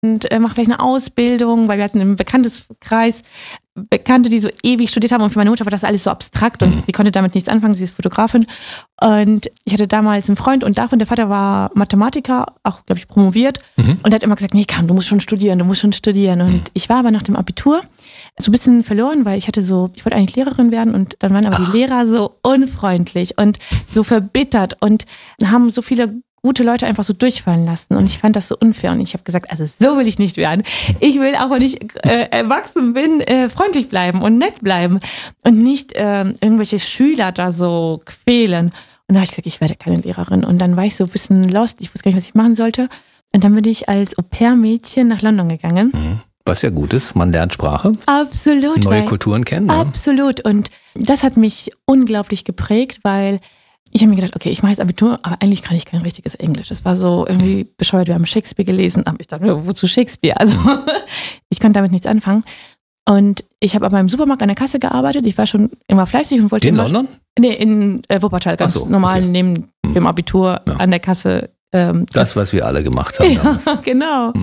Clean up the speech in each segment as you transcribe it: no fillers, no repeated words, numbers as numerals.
und mach vielleicht eine Ausbildung, weil wir hatten im Bekannteskreis Bekannte, die so ewig studiert haben und für meine Mutter war das alles so abstrakt und sie konnte damit nichts anfangen, sie ist Fotografin und ich hatte damals einen Freund und der Vater war Mathematiker, auch glaube ich promoviert und der hat immer gesagt, nee Kam, du musst schon studieren und ich war aber nach dem Abitur so ein bisschen verloren, weil ich wollte eigentlich Lehrerin werden und dann waren aber die Lehrer so unfreundlich und so verbittert und haben so viele gute Leute einfach so durchfallen lassen und ich fand das so unfair und ich habe gesagt, also so will ich nicht werden. Ich will auch, wenn ich erwachsen bin, freundlich bleiben und nett bleiben und nicht irgendwelche Schüler da so quälen. Und da habe ich gesagt, ich werde keine Lehrerin und dann war ich so ein bisschen lost, ich wusste gar nicht, was ich machen sollte und dann bin ich als Au-pair-Mädchen nach London gegangen. Was ja gut ist, man lernt Sprache. Absolut. Neue Kulturen kennen. Ne? Absolut und das hat mich unglaublich geprägt, weil ich habe mir gedacht, okay, ich mache jetzt Abitur, aber eigentlich kann ich kein richtiges Englisch. Das war so irgendwie bescheuert. Wir haben Shakespeare gelesen, aber ich dachte, wozu Shakespeare? Also ich konnte damit nichts anfangen. Und ich habe aber im Supermarkt an der Kasse gearbeitet. Ich war schon immer fleißig und wollte in London? Nee, in Wuppertal, ganz normal neben dem Abitur an der Kasse. Das, was wir alle gemacht haben. Ja, genau.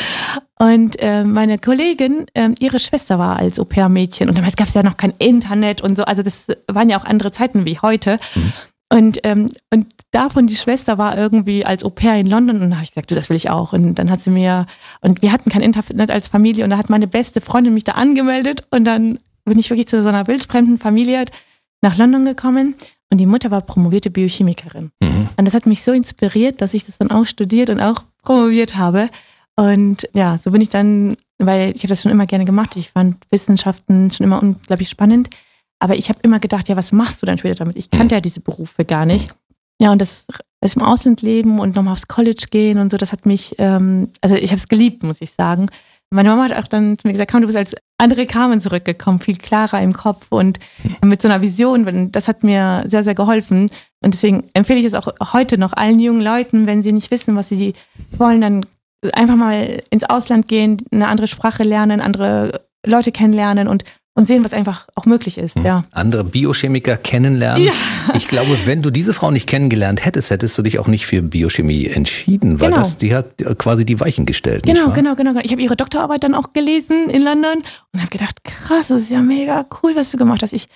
Und meine Kollegin, ihre Schwester war als Au-pair-Mädchen und damals gab es ja noch kein Internet und so. Also das waren ja auch andere Zeiten wie heute. Und davon die Schwester war irgendwie als Au-pair in London und da habe ich gesagt, du, das will ich auch. Und dann hat sie mir, und wir hatten kein Internet als Familie und da hat meine beste Freundin mich da angemeldet und dann bin ich wirklich zu so einer wildfremden Familie nach London gekommen und die Mutter war promovierte Biochemikerin. Und das hat mich so inspiriert, dass ich das dann auch studiert und auch promoviert habe. Und ja, so bin ich dann, weil ich habe das schon immer gerne gemacht. Ich fand Wissenschaften schon immer unglaublich spannend. Aber ich habe immer gedacht, ja, was machst du dann später damit? Ich kannte ja diese Berufe gar nicht. Ja, und das im Ausland leben und nochmal aufs College gehen und so, das hat mich, also ich habe es geliebt, muss ich sagen. Meine Mama hat auch dann zu mir gesagt, komm, du bist als andere Carmen zurückgekommen, viel klarer im Kopf und mit so einer Vision. Das hat mir sehr, sehr geholfen. Und deswegen empfehle ich es auch heute noch allen jungen Leuten, wenn sie nicht wissen, was sie wollen, dann einfach mal ins Ausland gehen, eine andere Sprache lernen, andere Leute kennenlernen und sehen, was einfach auch möglich ist. Ja. Andere Biochemiker kennenlernen. Ja. Ich glaube, wenn du diese Frau nicht kennengelernt hättest, hättest du dich auch nicht für Biochemie entschieden, weil die hat quasi die Weichen gestellt. Genau. Ich habe ihre Doktorarbeit dann auch gelesen in London und habe gedacht, krass, das ist ja mega cool, was du gemacht hast. Ich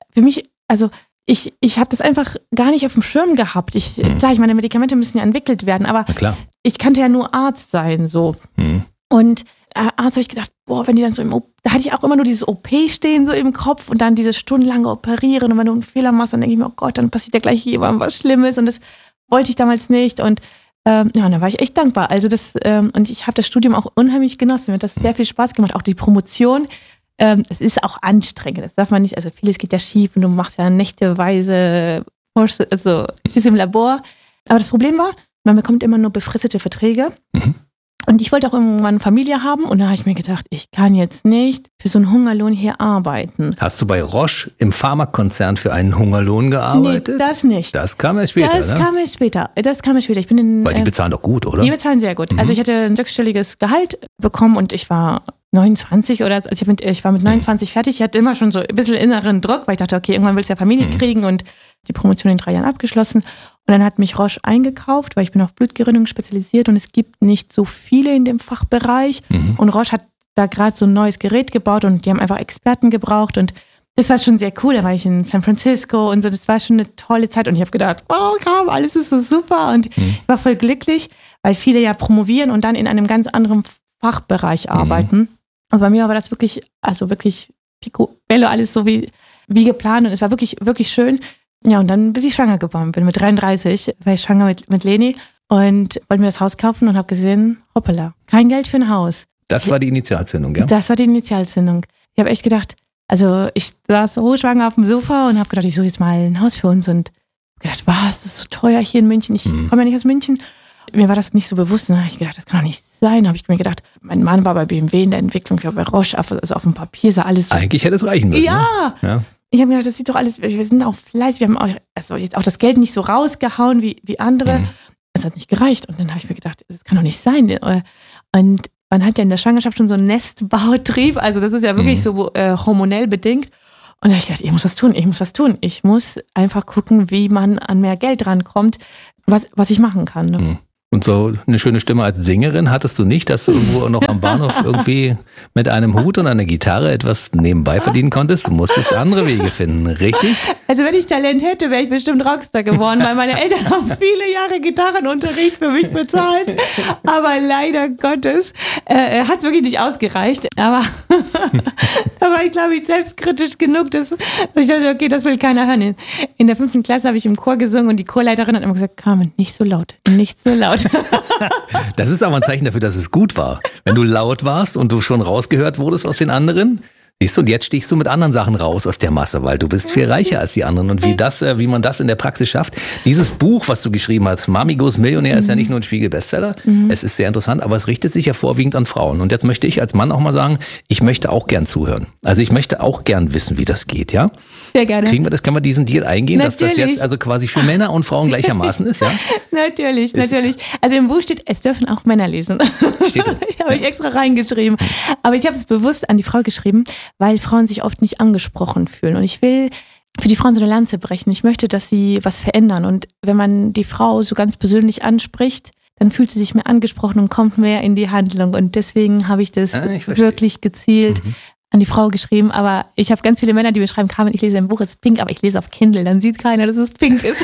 habe das einfach gar nicht auf dem Schirm gehabt. Klar, meine Medikamente müssen ja entwickelt werden, aber ich kannte ja nur Arzt sein, so. Und Arzt habe ich gedacht, wenn die dann so da hatte ich auch immer nur dieses OP stehen so im Kopf und dann dieses stundenlange Operieren und wenn du einen Fehler machst, dann denke ich mir, oh Gott, dann passiert ja gleich jemandem was Schlimmes und das wollte ich damals nicht und da war ich echt dankbar. Also und ich habe das Studium auch unheimlich genossen, mir hat das sehr viel Spaß gemacht, auch die Promotion. Es ist auch anstrengend, das darf man nicht, also vieles geht ja schief und du machst ja nächteweise im Labor. Aber das Problem war, man bekommt immer nur befristete Verträge. Und ich wollte auch irgendwann Familie haben und da habe ich mir gedacht, ich kann jetzt nicht für so einen Hungerlohn hier arbeiten. Hast du bei Roche im Pharmakonzern für einen Hungerlohn gearbeitet? Nee, das nicht. Das kam erst später, Das kam erst später. Weil die bezahlen doch gut, oder? Die bezahlen sehr gut. Also ich hatte ein 6-stelliges Gehalt bekommen und ich war 29 oder so. Also ich war mit 29 fertig. Ich hatte immer schon so ein bisschen inneren Druck, weil ich dachte, okay, irgendwann willst du ja Familie kriegen und die Promotion in 3 Jahren abgeschlossen. Und dann hat mich Roche eingekauft, weil ich bin auf Blutgerinnung spezialisiert und es gibt nicht so viele in dem Fachbereich. Und Roche hat da gerade so ein neues Gerät gebaut und die haben einfach Experten gebraucht und das war schon sehr cool. Da war ich in San Francisco und so, das war schon eine tolle Zeit und ich habe gedacht, komm, alles ist so super und ich war voll glücklich, weil viele ja promovieren und dann in einem ganz anderen Fachbereich arbeiten. Und bei mir war das wirklich picobello, alles so wie geplant und es war wirklich, wirklich schön. Ja, und dann bis ich schwanger geworden bin. Mit 33 war ich schwanger mit Leni und wollte mir das Haus kaufen und habe gesehen, hoppala, kein Geld für ein Haus. Das war die Initialzündung, ja? Das war die Initialzündung. Ich habe echt gedacht, also ich saß hochschwanger auf dem Sofa und habe gedacht, ich suche jetzt mal ein Haus für uns und gedacht, was, das ist so teuer hier in München. Ich komme ja nicht aus München. Mir war das nicht so bewusst und dann habe ich gedacht, das kann doch nicht sein. Da habe ich mir gedacht, mein Mann war bei BMW in der Entwicklung, ich war bei Roche, also auf dem Papier sah alles so. Eigentlich hätte es reichen müssen. Ja. Ich habe mir gedacht, das sieht doch alles, wir sind auch fleißig, wir haben auch, also jetzt auch das Geld nicht so rausgehauen wie andere. Es hat nicht gereicht. Und dann habe ich mir gedacht, das kann doch nicht sein. Und man hat ja in der Schwangerschaft schon so einen Nestbautrieb, also das ist ja wirklich so hormonell bedingt. Und da habe ich gedacht, ich muss was tun. Ich muss einfach gucken, wie man an mehr Geld rankommt, was ich machen kann. Ne? Und so eine schöne Stimme als Sängerin hattest du nicht, dass du irgendwo noch am Bahnhof irgendwie mit einem Hut und einer Gitarre etwas nebenbei verdienen konntest? Du musstest andere Wege finden, richtig? Also wenn ich Talent hätte, wäre ich bestimmt Rockstar geworden, weil meine Eltern haben viele Jahre Gitarrenunterricht für mich bezahlt. Aber leider Gottes hat es wirklich nicht ausgereicht. Aber da war ich, glaube ich, selbstkritisch genug, dass ich dachte, okay, das will keiner hören. In der 5. Klasse habe ich im Chor gesungen und die Chorleiterin hat immer gesagt, Carmen, nicht so laut, nicht so laut. Das ist aber ein Zeichen dafür, dass es gut war. Wenn du laut warst und du schon rausgehört wurdest aus den anderen, siehst du, und jetzt stichst du mit anderen Sachen raus aus der Masse, weil du bist viel reicher als die anderen. Und wie man das in der Praxis schafft. Dieses Buch, was du geschrieben hast, Mami Goes Millionär, ist ja nicht nur ein Spiegel-Bestseller. Es ist sehr interessant, aber es richtet sich ja vorwiegend an Frauen. Und jetzt möchte ich als Mann auch mal sagen, ich möchte auch gern zuhören. Also ich möchte auch gern wissen, wie das geht, ja? Sehr gerne. Können wir diesen Deal eingehen, Natürlich. dass das jetzt also quasi für Männer und Frauen gleichermaßen ist, ja? Natürlich. Also im Buch steht, es dürfen auch Männer lesen. Steht da. Habe ich extra reingeschrieben. Aber ich habe es bewusst an die Frau geschrieben, weil Frauen sich oft nicht angesprochen fühlen. Und ich will für die Frauen so eine Lanze brechen. Ich möchte, dass sie was verändern. Und wenn man die Frau so ganz persönlich anspricht, dann fühlt sie sich mehr angesprochen und kommt mehr in die Handlung. Und deswegen habe ich das wirklich gezielt an die Frau geschrieben. Aber ich habe ganz viele Männer, die mir schreiben, Carmen, ich lese ein Buch, es ist pink, aber ich lese auf Kindle. Dann sieht keiner, dass es pink ist.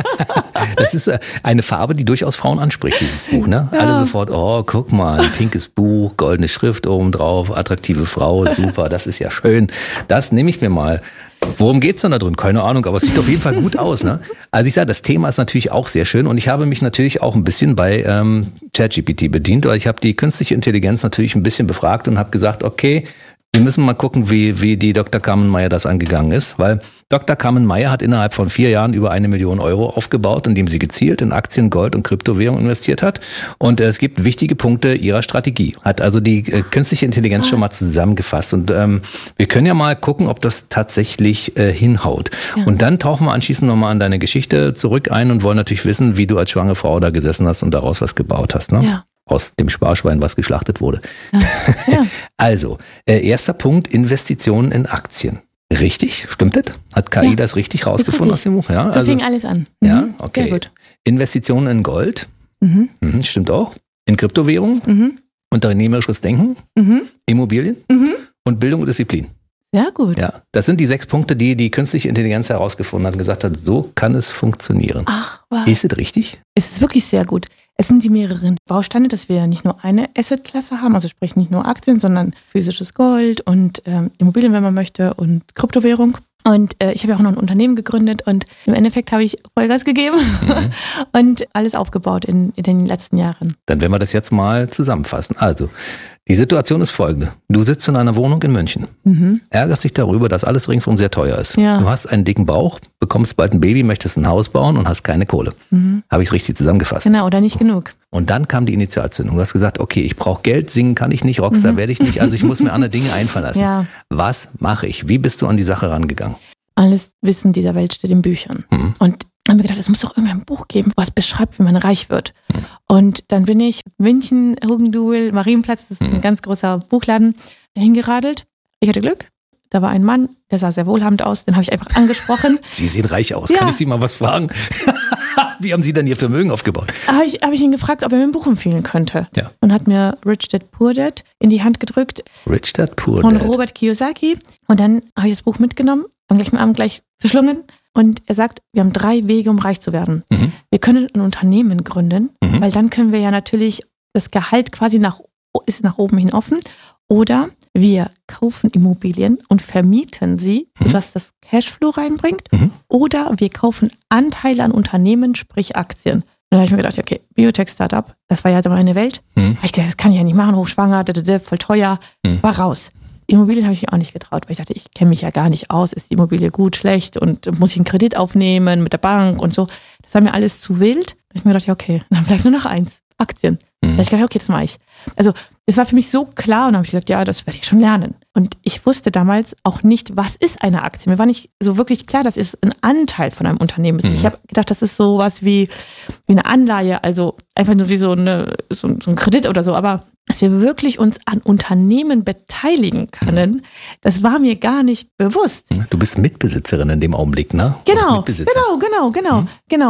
Das ist eine Farbe, die durchaus Frauen anspricht, dieses Buch. Ne? Ja. Alle sofort, oh, guck mal, ein pinkes Buch, goldene Schrift oben drauf, attraktive Frau, super, das ist ja schön. Das nehme ich mir mal. Worum geht's denn da drin? Keine Ahnung, aber es sieht auf jeden Fall gut aus. Ne? Also ich sage, das Thema ist natürlich auch sehr schön und ich habe mich natürlich auch ein bisschen bei ChatGPT bedient, weil ich habe die künstliche Intelligenz natürlich ein bisschen befragt und habe gesagt, okay, wir müssen mal gucken, wie die Dr. Carmen Meyer das angegangen ist, weil Dr. Carmen Meyer hat innerhalb von 4 Jahren über 1 Million Euro aufgebaut, indem sie gezielt in Aktien, Gold und Kryptowährung investiert hat. Und es gibt wichtige Punkte ihrer Strategie. Hat also die künstliche Intelligenz schon mal zusammengefasst. Und wir können ja mal gucken, ob das tatsächlich hinhaut. Ja. Und dann tauchen wir anschließend nochmal an deine Geschichte zurück ein und wollen natürlich wissen, wie du als schwangere Frau da gesessen hast und daraus was gebaut hast. Ne? Ja. Aus dem Sparschwein, was geschlachtet wurde. Ja. Ja. Also, erster Punkt, Investitionen in Aktien. Richtig? Stimmt das? Hat KI das richtig rausgefunden aus dem Buch? Ja, so fing alles an. Ja, okay. Sehr gut. Investitionen in Gold. Stimmt auch. In Kryptowährungen. Unternehmerisches Denken. Immobilien. Und Bildung und Disziplin. Sehr gut. Ja, das sind die 6 Punkte, die künstliche Intelligenz herausgefunden hat und gesagt hat, so kann es funktionieren. Ach, was? Ist es richtig? Es ist wirklich sehr gut. Es sind die mehreren Bausteine, dass wir nicht nur eine Assetklasse haben, also sprich nicht nur Aktien, sondern physisches Gold und Immobilien, wenn man möchte, und Kryptowährung. Und ich habe ja auch noch ein Unternehmen gegründet und im Endeffekt habe ich Vollgas gegeben und alles aufgebaut in den letzten Jahren. Dann werden wir das jetzt mal zusammenfassen. Also, die Situation ist folgende. Du sitzt in einer Wohnung in München, ärgerst dich darüber, dass alles ringsum sehr teuer ist. Ja. Du hast einen dicken Bauch, bekommst bald ein Baby, möchtest ein Haus bauen und hast keine Kohle. Habe ich es richtig zusammengefasst? Genau, oder nicht genug. Und dann kam die Initialzündung. Du hast gesagt, okay, ich brauche Geld, singen kann ich nicht, Rockstar werde ich nicht, also ich muss mir andere Dinge einfallen lassen. Ja. Was mache ich? Wie bist du an die Sache rangegangen? Alles Wissen dieser Welt steht in Büchern. Und dann haben wir gedacht, es muss doch irgendein Buch geben, was beschreibt, wie man reich wird. Und dann bin ich München, Hugenduel, Marienplatz, das ist ein ganz großer Buchladen, dahin geradelt. Ich hatte Glück. Da war ein Mann, der sah sehr wohlhabend aus, den habe ich einfach angesprochen. Sie sehen reich aus. Ja. Kann ich Sie mal was fragen? Wie haben Sie dann Ihr Vermögen aufgebaut? Habe ich ihn gefragt, ob er mir ein Buch empfehlen könnte. Ja. Und hat mir Rich Dad Poor Dad in die Hand gedrückt. Rich Dad Poor Dad. Von Robert Kiyosaki. Und dann habe ich das Buch mitgenommen und gleich am Abend gleich verschlungen. Und er sagt, wir haben 3 Wege, um reich zu werden. Wir können ein Unternehmen gründen, weil dann können wir ja natürlich das Gehalt quasi nach oben hin offen. Oder wir kaufen Immobilien und vermieten sie, sodass das Cashflow reinbringt. Oder wir kaufen Anteile an Unternehmen, sprich Aktien. Und dann habe ich mir gedacht, okay, Biotech-Startup, das war ja so meine Welt. Habe ich gedacht, das kann ich ja nicht machen, hochschwanger, voll teuer, war raus. Immobilien habe ich mich auch nicht getraut, weil ich dachte, ich kenne mich ja gar nicht aus. Ist die Immobilie gut, schlecht und muss ich einen Kredit aufnehmen mit der Bank und so. Das war mir alles zu wild. Da habe ich mir gedacht, ja okay, dann bleibt nur noch 1, Aktien. Da habe ich gedacht, okay, das mache ich. Also es war für mich so klar und dann habe ich gesagt, ja, das werde ich schon lernen. Und ich wusste damals auch nicht, was ist eine Aktie. Mir war nicht so wirklich klar, dass es ein Anteil von einem Unternehmen ist. Ich habe gedacht, das ist sowas wie eine Anleihe, also einfach nur wie so ein Kredit oder so. Aber dass wir wirklich uns an Unternehmen beteiligen können, das war mir gar nicht bewusst. Du bist Mitbesitzerin in dem Augenblick, ne? Genau. Und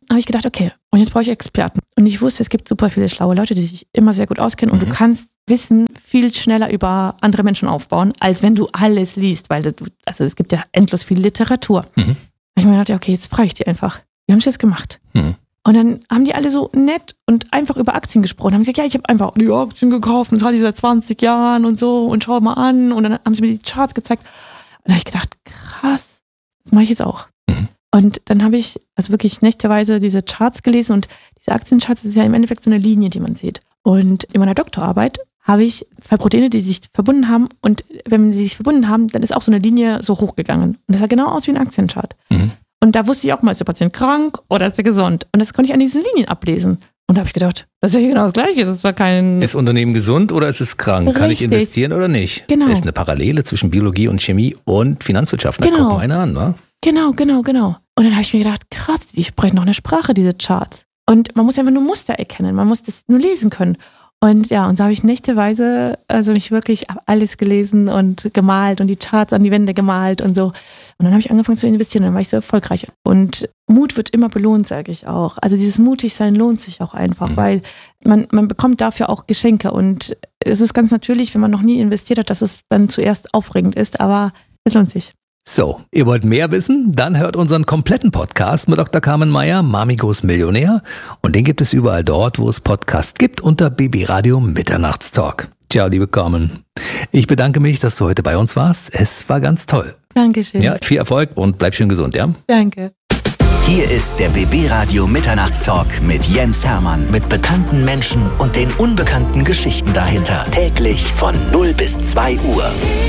habe ich gedacht, okay, und jetzt brauche ich Experten. Und ich wusste, es gibt super viele schlaue Leute, die sich immer sehr gut auskennen und du kannst Wissen viel schneller über andere Menschen aufbauen, als wenn du alles liest, weil also es gibt ja endlos viel Literatur. Ich mir gedacht, ja, okay, jetzt frage ich die einfach. Wir haben es jetzt gemacht. Und dann haben die alle so nett und einfach über Aktien gesprochen. Haben gesagt, ja, ich habe einfach die Aktien gekauft und hatte die seit 20 Jahren und so und schau mal an. Und dann haben sie mir die Charts gezeigt. Und da habe ich gedacht, krass, das mache ich jetzt auch. Und dann habe ich also wirklich nächteweise diese Charts gelesen und diese Aktiencharts, das ist ja im Endeffekt so eine Linie, die man sieht. Und in meiner Doktorarbeit habe ich 2 Proteine, die sich verbunden haben und wenn sie sich verbunden haben, dann ist auch so eine Linie so hochgegangen. Und das sah genau aus wie ein Aktienchart. Und da wusste ich auch mal, ist der Patient krank oder ist er gesund? Und das konnte ich an diesen Linien ablesen. Und da habe ich gedacht, das ist ja hier genau das Gleiche. Das war kein. Ist Unternehmen gesund oder ist es krank? Richtig. Kann ich investieren oder nicht? Genau. Ist eine Parallele zwischen Biologie und Chemie und Finanzwirtschaft. Na, Genau. guck mal einer an, wa? Genau. Und dann habe ich mir gedacht, krass, die sprechen noch eine Sprache, diese Charts. Und man muss einfach nur Muster erkennen, man muss das nur lesen können. Und ja, und so habe ich nächteweise also mich wirklich alles gelesen und gemalt und die Charts an die Wände gemalt und so. Und dann habe ich angefangen zu investieren und dann war ich so erfolgreich. Und Mut wird immer belohnt, sage ich auch. Also dieses Mutigsein lohnt sich auch einfach, weil man bekommt dafür auch Geschenke. Und es ist ganz natürlich, wenn man noch nie investiert hat, dass es dann zuerst aufregend ist, aber es lohnt sich. So, ihr wollt mehr wissen? Dann hört unseren kompletten Podcast mit Dr. Carmen Meyer, Mamigos Millionär. Und den gibt es überall dort, wo es Podcasts gibt, unter BB Radio Mitternachtstalk. Ciao, liebe Carmen. Ich bedanke mich, dass du heute bei uns warst. Es war ganz toll. Dankeschön. Ja, viel Erfolg und bleib schön gesund, ja? Danke. Hier ist der BB Radio Mitternachtstalk mit Jens Hermann. Mit bekannten Menschen und den unbekannten Geschichten dahinter. Täglich von 0 bis 2 Uhr.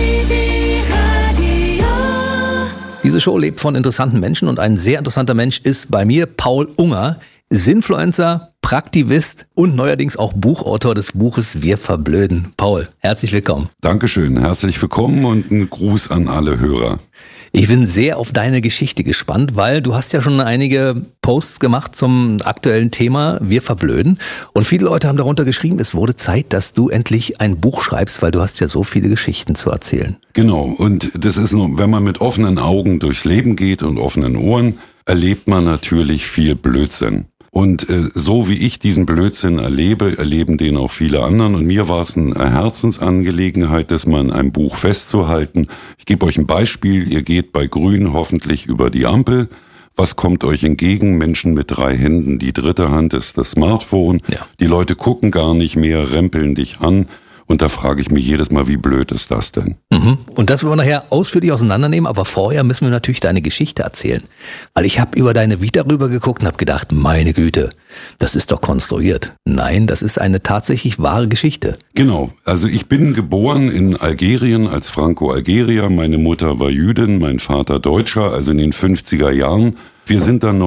Diese Show lebt von interessanten Menschen und ein sehr interessanter Mensch ist bei mir Paul Unger, Sinfluencer, Praktivist und neuerdings auch Buchautor des Buches Wir verblöden. Paul, herzlich willkommen. Dankeschön, herzlich willkommen und einen Gruß an alle Hörer. Ich bin sehr auf deine Geschichte gespannt, weil du hast ja schon einige Posts gemacht zum aktuellen Thema Wir verblöden und viele Leute haben darunter geschrieben, es wurde Zeit, dass du endlich ein Buch schreibst, weil du hast ja so viele Geschichten zu erzählen. Genau, und das ist nur, wenn man mit offenen Augen durchs Leben geht und offenen Ohren, erlebt man natürlich viel Blödsinn. Und so wie ich diesen Blödsinn erlebe, erleben den auch viele anderen. Und mir war es eine Herzensangelegenheit, das mal in einem Buch festzuhalten. Ich gebe euch ein Beispiel. Ihr geht bei Grün hoffentlich über die Ampel. Was kommt euch entgegen? Menschen mit 3 Händen. Die dritte Hand ist das Smartphone. Ja. Die Leute gucken gar nicht mehr, rempeln dich an. Und da frage ich mich jedes Mal, wie blöd ist das denn? Und das wollen wir nachher ausführlich auseinandernehmen, aber vorher müssen wir natürlich deine Geschichte erzählen. Weil ich habe über deine Vita rübergeguckt und habe gedacht, meine Güte, das ist doch konstruiert. Nein, das ist eine tatsächlich wahre Geschichte. Genau, also ich bin geboren in Algerien als Franco-Algerier. Meine Mutter war Jüdin, mein Vater Deutscher, also in den 50er Jahren. Wir sind dann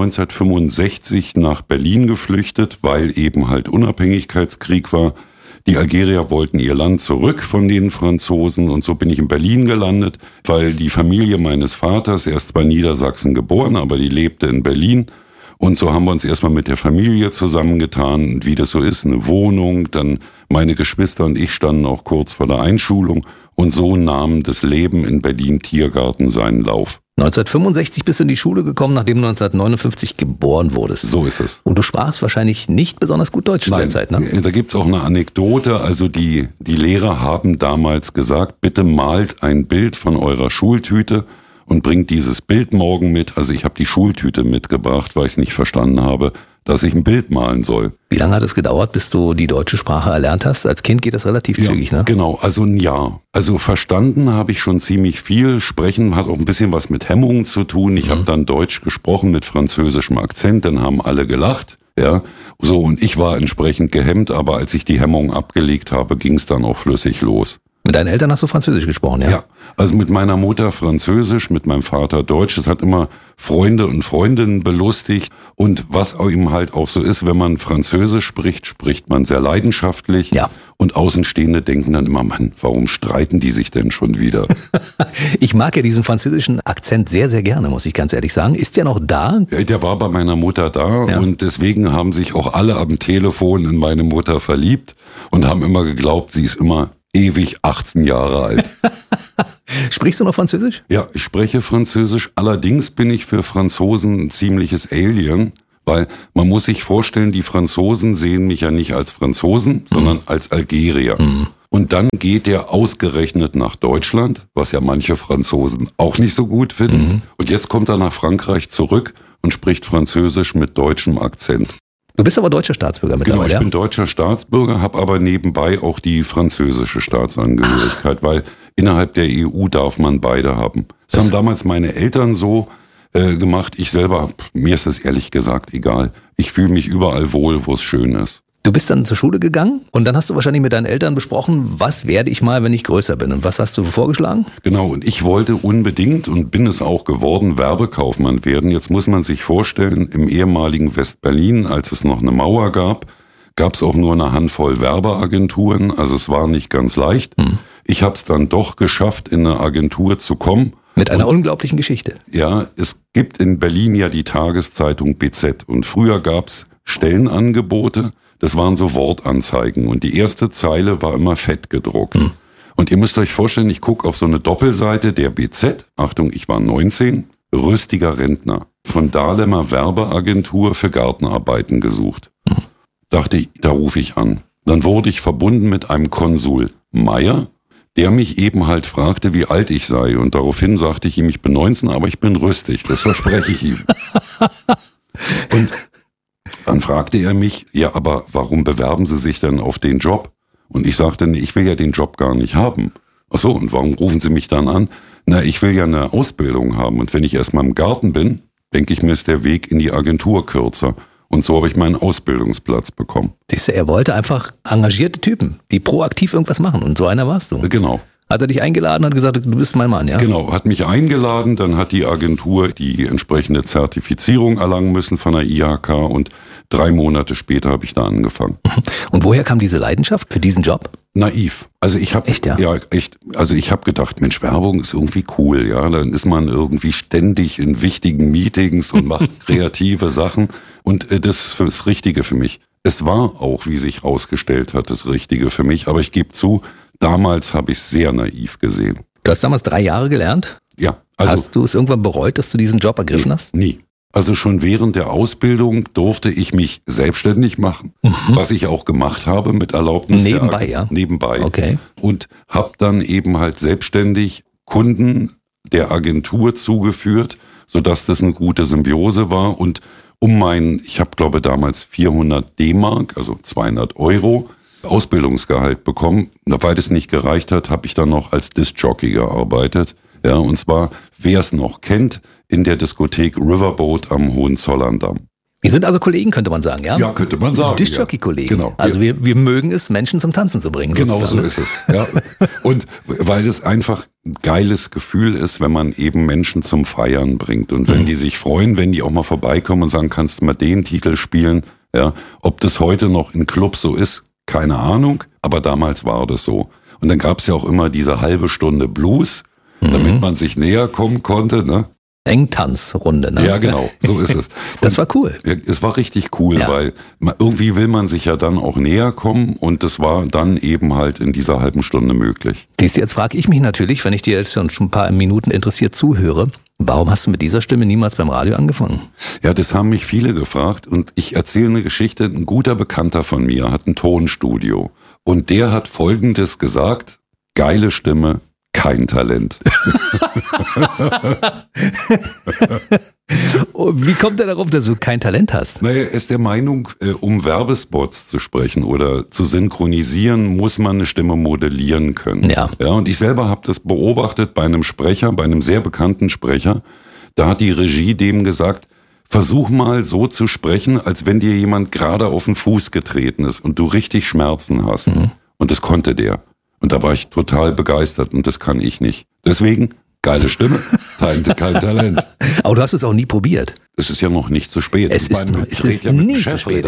1965 nach Berlin geflüchtet, weil eben halt Unabhängigkeitskrieg war. Die Algerier wollten ihr Land zurück von den Franzosen und so bin ich in Berlin gelandet, weil die Familie meines Vaters, er ist zwar in Niedersachsen geboren, aber die lebte in Berlin. Und so haben wir uns erstmal mit der Familie zusammengetan, wie das so ist, eine Wohnung, dann meine Geschwister und ich standen auch kurz vor der Einschulung und so nahm das Leben in Berlin-Tiergarten seinen Lauf. 1965 bist du in die Schule gekommen, nachdem du 1959 geboren wurdest. So ist es. Und du sprachst wahrscheinlich nicht besonders gut Deutsch zu der Zeit, ne? Da gibt's auch eine Anekdote. Also die Lehrer haben damals gesagt, bitte malt ein Bild von eurer Schultüte und bringt dieses Bild morgen mit. Also ich habe die Schultüte mitgebracht, weil ich es nicht verstanden habe, dass ich ein Bild malen soll. Wie lange hat es gedauert, bis du die deutsche Sprache erlernt hast? Als Kind geht das relativ zügig, ne? Genau, also ein Jahr. Also verstanden habe ich schon ziemlich viel. Sprechen hat auch ein bisschen was mit Hemmungen zu tun. Ich habe dann Deutsch gesprochen mit französischem Akzent, dann haben alle gelacht. Ja, so, und ich war entsprechend gehemmt, aber als ich die Hemmung abgelegt habe, ging es dann auch flüssig los. Mit deinen Eltern hast du Französisch gesprochen, ja? Ja, also mit meiner Mutter Französisch, mit meinem Vater Deutsch. Es hat immer Freunde und Freundinnen belustigt. Und was eben halt auch so ist, wenn man Französisch spricht, spricht man sehr leidenschaftlich. Ja. Und Außenstehende denken dann immer, Mann, warum streiten die sich denn schon wieder? Ich mag ja diesen französischen Akzent sehr, sehr gerne, muss ich ganz ehrlich sagen. Ist der noch da? Ja, der war bei meiner Mutter da und deswegen haben sich auch alle am Telefon in meine Mutter verliebt und haben immer geglaubt, sie ist immer ewig 18 Jahre alt. Sprichst du noch Französisch? Ja, ich spreche Französisch. Allerdings bin ich für Franzosen ein ziemliches Alien, Weil man muss sich vorstellen, die Franzosen sehen mich ja nicht als Franzosen, sondern als Algerier. Und dann geht er ausgerechnet nach Deutschland, was ja manche Franzosen auch nicht so gut finden. Und jetzt kommt er nach Frankreich zurück und spricht Französisch mit deutschem Akzent. Du bist aber deutscher Staatsbürger mittlerweile. Genau, ich bin deutscher Staatsbürger, habe aber nebenbei auch die französische Staatsangehörigkeit, weil innerhalb der EU darf man beide haben. Das haben damals meine Eltern so gemacht. Ich selber, mir ist es ehrlich gesagt egal. Ich fühle mich überall wohl, wo es schön ist. Du bist dann zur Schule gegangen und dann hast du wahrscheinlich mit deinen Eltern besprochen, was werde ich mal, wenn ich größer bin? Und was hast du vorgeschlagen? Genau, und ich wollte unbedingt und bin es auch geworden, Werbekaufmann werden. Jetzt muss man sich vorstellen, im ehemaligen West-Berlin, als es noch eine Mauer gab es auch nur eine Handvoll Werbeagenturen. Also es war nicht ganz leicht. Ich habe es dann doch geschafft, in eine Agentur zu kommen. Mit einer unglaublichen Geschichte. Ja, es gibt in Berlin ja die Tageszeitung BZ und früher gab es Stellenangebote. Das waren so Wortanzeigen und die erste Zeile war immer fett gedruckt. Und ihr müsst euch vorstellen, ich gucke auf so eine Doppelseite der BZ, Achtung, ich war 19, rüstiger Rentner, von Dahlemer Werbeagentur für Gartenarbeiten gesucht. Dachte ich, da rufe ich an. Dann wurde ich verbunden mit einem Konsul Meier, der mich eben halt fragte, wie alt ich sei. Und daraufhin sagte ich ihm, ich bin 19, aber ich bin rüstig, das verspreche ich ihm. Und dann fragte er mich, ja, aber warum bewerben Sie sich denn auf den Job? Und ich sagte, nee, ich will ja den Job gar nicht haben. Ach so, und warum rufen Sie mich dann an? Na, ich will ja eine Ausbildung haben. Und wenn ich erstmal im Garten bin, denke ich mir, ist der Weg in die Agentur kürzer. Und so habe ich meinen Ausbildungsplatz bekommen. Siehst du, er wollte einfach engagierte Typen, die proaktiv irgendwas machen. Und so einer warst du. Genau. Hat er dich eingeladen und hat gesagt, du bist mein Mann, ja? Genau, hat mich eingeladen, dann hat die Agentur die entsprechende Zertifizierung erlangen müssen von der IHK und 3 Monate später habe ich da angefangen. Und woher kam diese Leidenschaft für diesen Job? Naiv. Also ich habe echt. Also ich habe gedacht, Mensch, Werbung ist irgendwie cool, ja. Dann ist man irgendwie ständig in wichtigen Meetings und macht kreative Sachen und das ist das Richtige für mich. Es war auch, wie sich herausgestellt hat, das Richtige für mich, aber ich gebe zu, damals habe ich es sehr naiv gesehen. Du hast damals 3 Jahre gelernt? Ja. Also, hast du es irgendwann bereut, dass du diesen Job ergriffen hast? Nie. Also schon während der Ausbildung durfte ich mich selbstständig machen, was ich auch gemacht habe mit Erlaubnis. Nebenbei, ja? Nebenbei. Okay. Und habe dann eben halt selbstständig Kunden der Agentur zugeführt, sodass das eine gute Symbiose war. Und ich habe glaube damals 400 D-Mark, also 200 Euro, Ausbildungsgehalt bekommen. Weil das nicht gereicht hat, habe ich dann noch als Disc-Jockey gearbeitet. Ja, und zwar, wer es noch kennt, in der Diskothek Riverboat am Hohenzollerndamm. Wir sind also Kollegen, könnte man sagen, ja? Ja, könnte man sagen. Disc-Jockey-Kollegen. Genau. Also wir mögen es, Menschen zum Tanzen zu bringen. Genau, sozusagen. so ist es. Ja. Und weil es einfach ein geiles Gefühl ist, wenn man eben Menschen zum Feiern bringt. Und wenn die sich freuen, wenn die auch mal vorbeikommen und sagen, kannst du mal den Titel spielen? Ja. Ob das heute noch in Clubs so ist, keine Ahnung. Aber damals war das so. Und dann gab es ja auch immer diese halbe Stunde Blues, damit man sich näher kommen konnte, ne? Engtanzrunde, ne? Ja, genau, so ist es. Das war cool. Es war richtig cool, Ja. weil irgendwie will man sich ja dann auch näher kommen und das war dann eben halt in dieser halben Stunde möglich. Siehst du, jetzt frage ich mich natürlich, wenn ich dir jetzt schon ein paar Minuten interessiert zuhöre, warum hast du mit dieser Stimme niemals beim Radio angefangen? Ja, das haben mich viele gefragt und ich erzähle eine Geschichte. Ein guter Bekannter von mir hat ein Tonstudio und der hat Folgendes gesagt: Geile Stimme, kein Talent. Wie kommt er darauf, dass du kein Talent hast? Naja, er ist der Meinung, um Werbespots zu sprechen oder zu synchronisieren, muss man eine Stimme modellieren können. Ja. Und ich selber habe das beobachtet bei einem Sprecher, bei einem sehr bekannten Sprecher. Da hat die Regie dem gesagt, versuch mal so zu sprechen, als wenn dir jemand gerade auf den Fuß getreten ist und du richtig Schmerzen hast. Und das konnte der. Und da war ich total begeistert und das kann ich nicht. Deswegen, geile Stimme, kein Talent. Aber du hast es auch nie probiert. Es ist ja noch nicht zu spät. Es ist nie zu spät.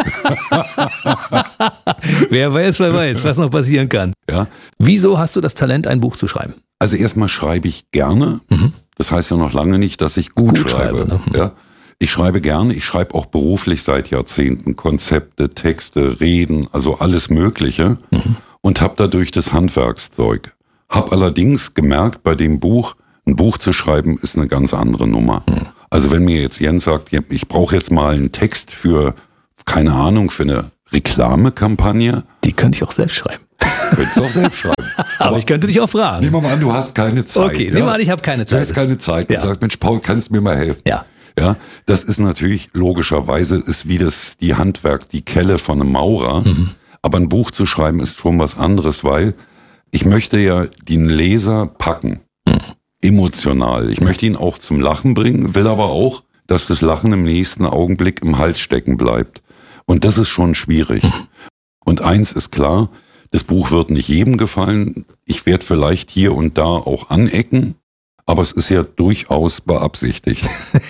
Wer weiß, was noch passieren kann. Ja. Wieso hast du das Talent, ein Buch zu schreiben? Also erstmal schreibe ich gerne. Das heißt ja noch lange nicht, dass ich gut schreibe. Ne? Ja. Ich schreibe gerne, ich schreibe auch beruflich seit Jahrzehnten Konzepte, Texte, Reden, also alles Mögliche. Und habe dadurch das Handwerkszeug. Hab allerdings gemerkt, bei dem Buch, ein Buch zu schreiben, ist eine ganz andere Nummer. Also wenn mir jetzt Jens sagt, ich brauche jetzt mal einen Text für, keine Ahnung, für eine Reklamekampagne. Die könnte ich auch selbst schreiben. Könntest du auch selbst schreiben. Aber ich könnte dich auch fragen. Nehmen wir mal an, du hast keine Zeit. Okay, nehmen wir an, ich habe keine Zeit. Du hast keine Zeit. Ja. Und sagst, Mensch, Paul, kannst du mir mal helfen? Ja. Ja, das ist natürlich logischerweise ist wie die Handwerk, die Kelle von einem Maurer. Aber ein Buch zu schreiben ist schon was anderes, weil ich möchte ja den Leser packen. Emotional. Ich möchte ihn auch zum Lachen bringen, will aber auch, dass das Lachen im nächsten Augenblick im Hals stecken bleibt. Und das ist schon schwierig. Und eins ist klar, das Buch wird nicht jedem gefallen. Ich werde vielleicht hier und da auch anecken. Aber es ist ja durchaus beabsichtigt.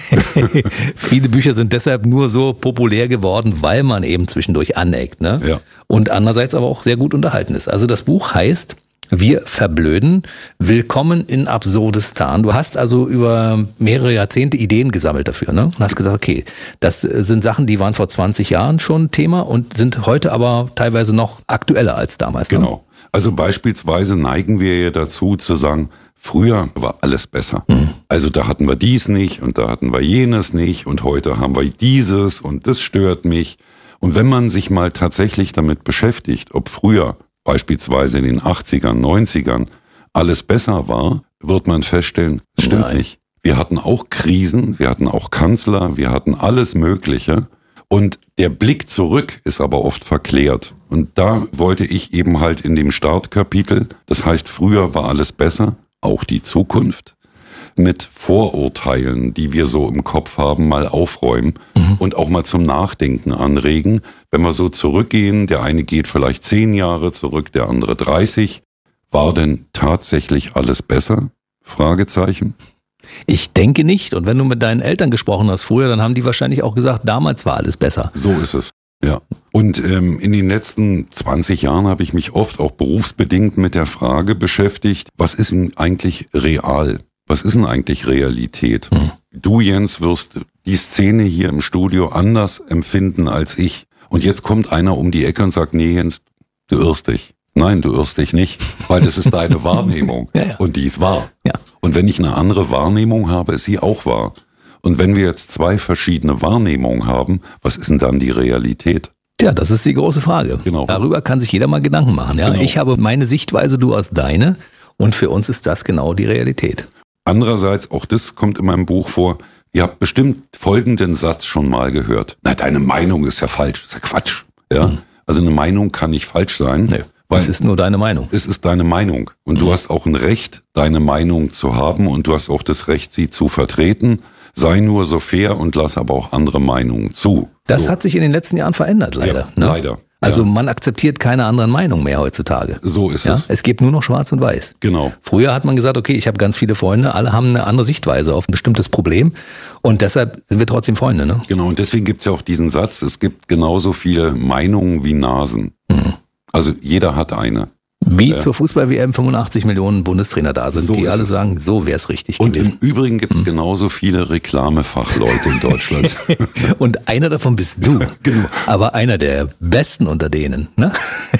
Viele Bücher sind deshalb nur so populär geworden, weil man eben zwischendurch aneckt. Ne? Ja. Und andererseits aber auch sehr gut unterhalten ist. Also das Buch heißt Wir verblöden. Willkommen in Absurdistan. Du hast also über mehrere Jahrzehnte Ideen gesammelt dafür. Ne? Und hast gesagt, okay, das sind Sachen, die waren vor 20 Jahren schon Thema und sind heute aber teilweise noch aktueller als damals. Ne? Genau. Also beispielsweise neigen wir ja dazu zu sagen, früher war alles besser. Also da hatten wir dies nicht und da hatten wir jenes nicht und heute haben wir dieses und das stört mich. Und wenn man sich mal tatsächlich damit beschäftigt, ob früher beispielsweise in den 80ern, 90ern alles besser war, wird man feststellen, es stimmt nicht. Wir hatten auch Krisen, wir hatten auch Kanzler, wir hatten alles Mögliche. Und der Blick zurück ist aber oft verklärt. Und da wollte ich eben halt in dem Startkapitel, das heißt, früher war alles besser, auch die Zukunft, mit Vorurteilen, die wir so im Kopf haben, mal aufräumen und auch mal zum Nachdenken anregen. Wenn wir so zurückgehen, der eine geht vielleicht 10 Jahre zurück, der andere 30. War denn tatsächlich alles besser? Fragezeichen. Ich denke nicht. Und wenn du mit deinen Eltern gesprochen hast früher, dann haben die wahrscheinlich auch gesagt, damals war alles besser. So ist es. Ja. Und in den letzten 20 Jahren habe ich mich oft auch berufsbedingt mit der Frage beschäftigt, was ist denn eigentlich real? Was ist denn eigentlich Realität? Du, Jens, wirst die Szene hier im Studio anders empfinden als ich. Und jetzt kommt einer um die Ecke und sagt, nee, Jens, du irrst dich. Nein, du irrst dich nicht, weil das ist deine Wahrnehmung. Ja. Und die ist wahr. Ja. Und wenn ich eine andere Wahrnehmung habe, ist sie auch wahr. Und wenn wir jetzt 2 verschiedene Wahrnehmungen haben, was ist denn dann die Realität? Tja, das ist die große Frage. Genau. Darüber kann sich jeder mal Gedanken machen. Ja? Genau. Ich habe meine Sichtweise, du hast deine. Und für uns ist das genau die Realität. Andererseits, auch das kommt in meinem Buch vor, ihr habt bestimmt folgenden Satz schon mal gehört. Na, deine Meinung ist ja falsch. Das ist ja Quatsch. Ja? Also eine Meinung kann nicht falsch sein. Nee, weil es ist nur deine Meinung. Es ist deine Meinung. Und du hast auch ein Recht, deine Meinung zu haben. Und du hast auch das Recht, sie zu vertreten. Sei nur so fair und lass aber auch andere Meinungen zu. Das so. hat sich in den letzten Jahren verändert, leider. Ja, ne? leider. Also Ja. man akzeptiert keine anderen Meinungen mehr heutzutage. So ist Ja? es. Es gibt nur noch schwarz und weiß. Genau. Früher hat man gesagt, okay, ich habe ganz viele Freunde, alle haben eine andere Sichtweise auf ein bestimmtes Problem und deshalb sind wir trotzdem Freunde. Ne? Genau. Und deswegen gibt es ja auch diesen Satz, es gibt genauso viele Meinungen wie Nasen. Also jeder hat eine. Wie zur Fußball-WM 85 Millionen Bundestrainer da sind, So die ist alle es. sagen, so wäre es richtig Und gewesen. im Übrigen gibt es genauso viele Reklamefachleute in Deutschland. Und einer davon bist du. Genau. Aber einer der besten unter denen. Ne?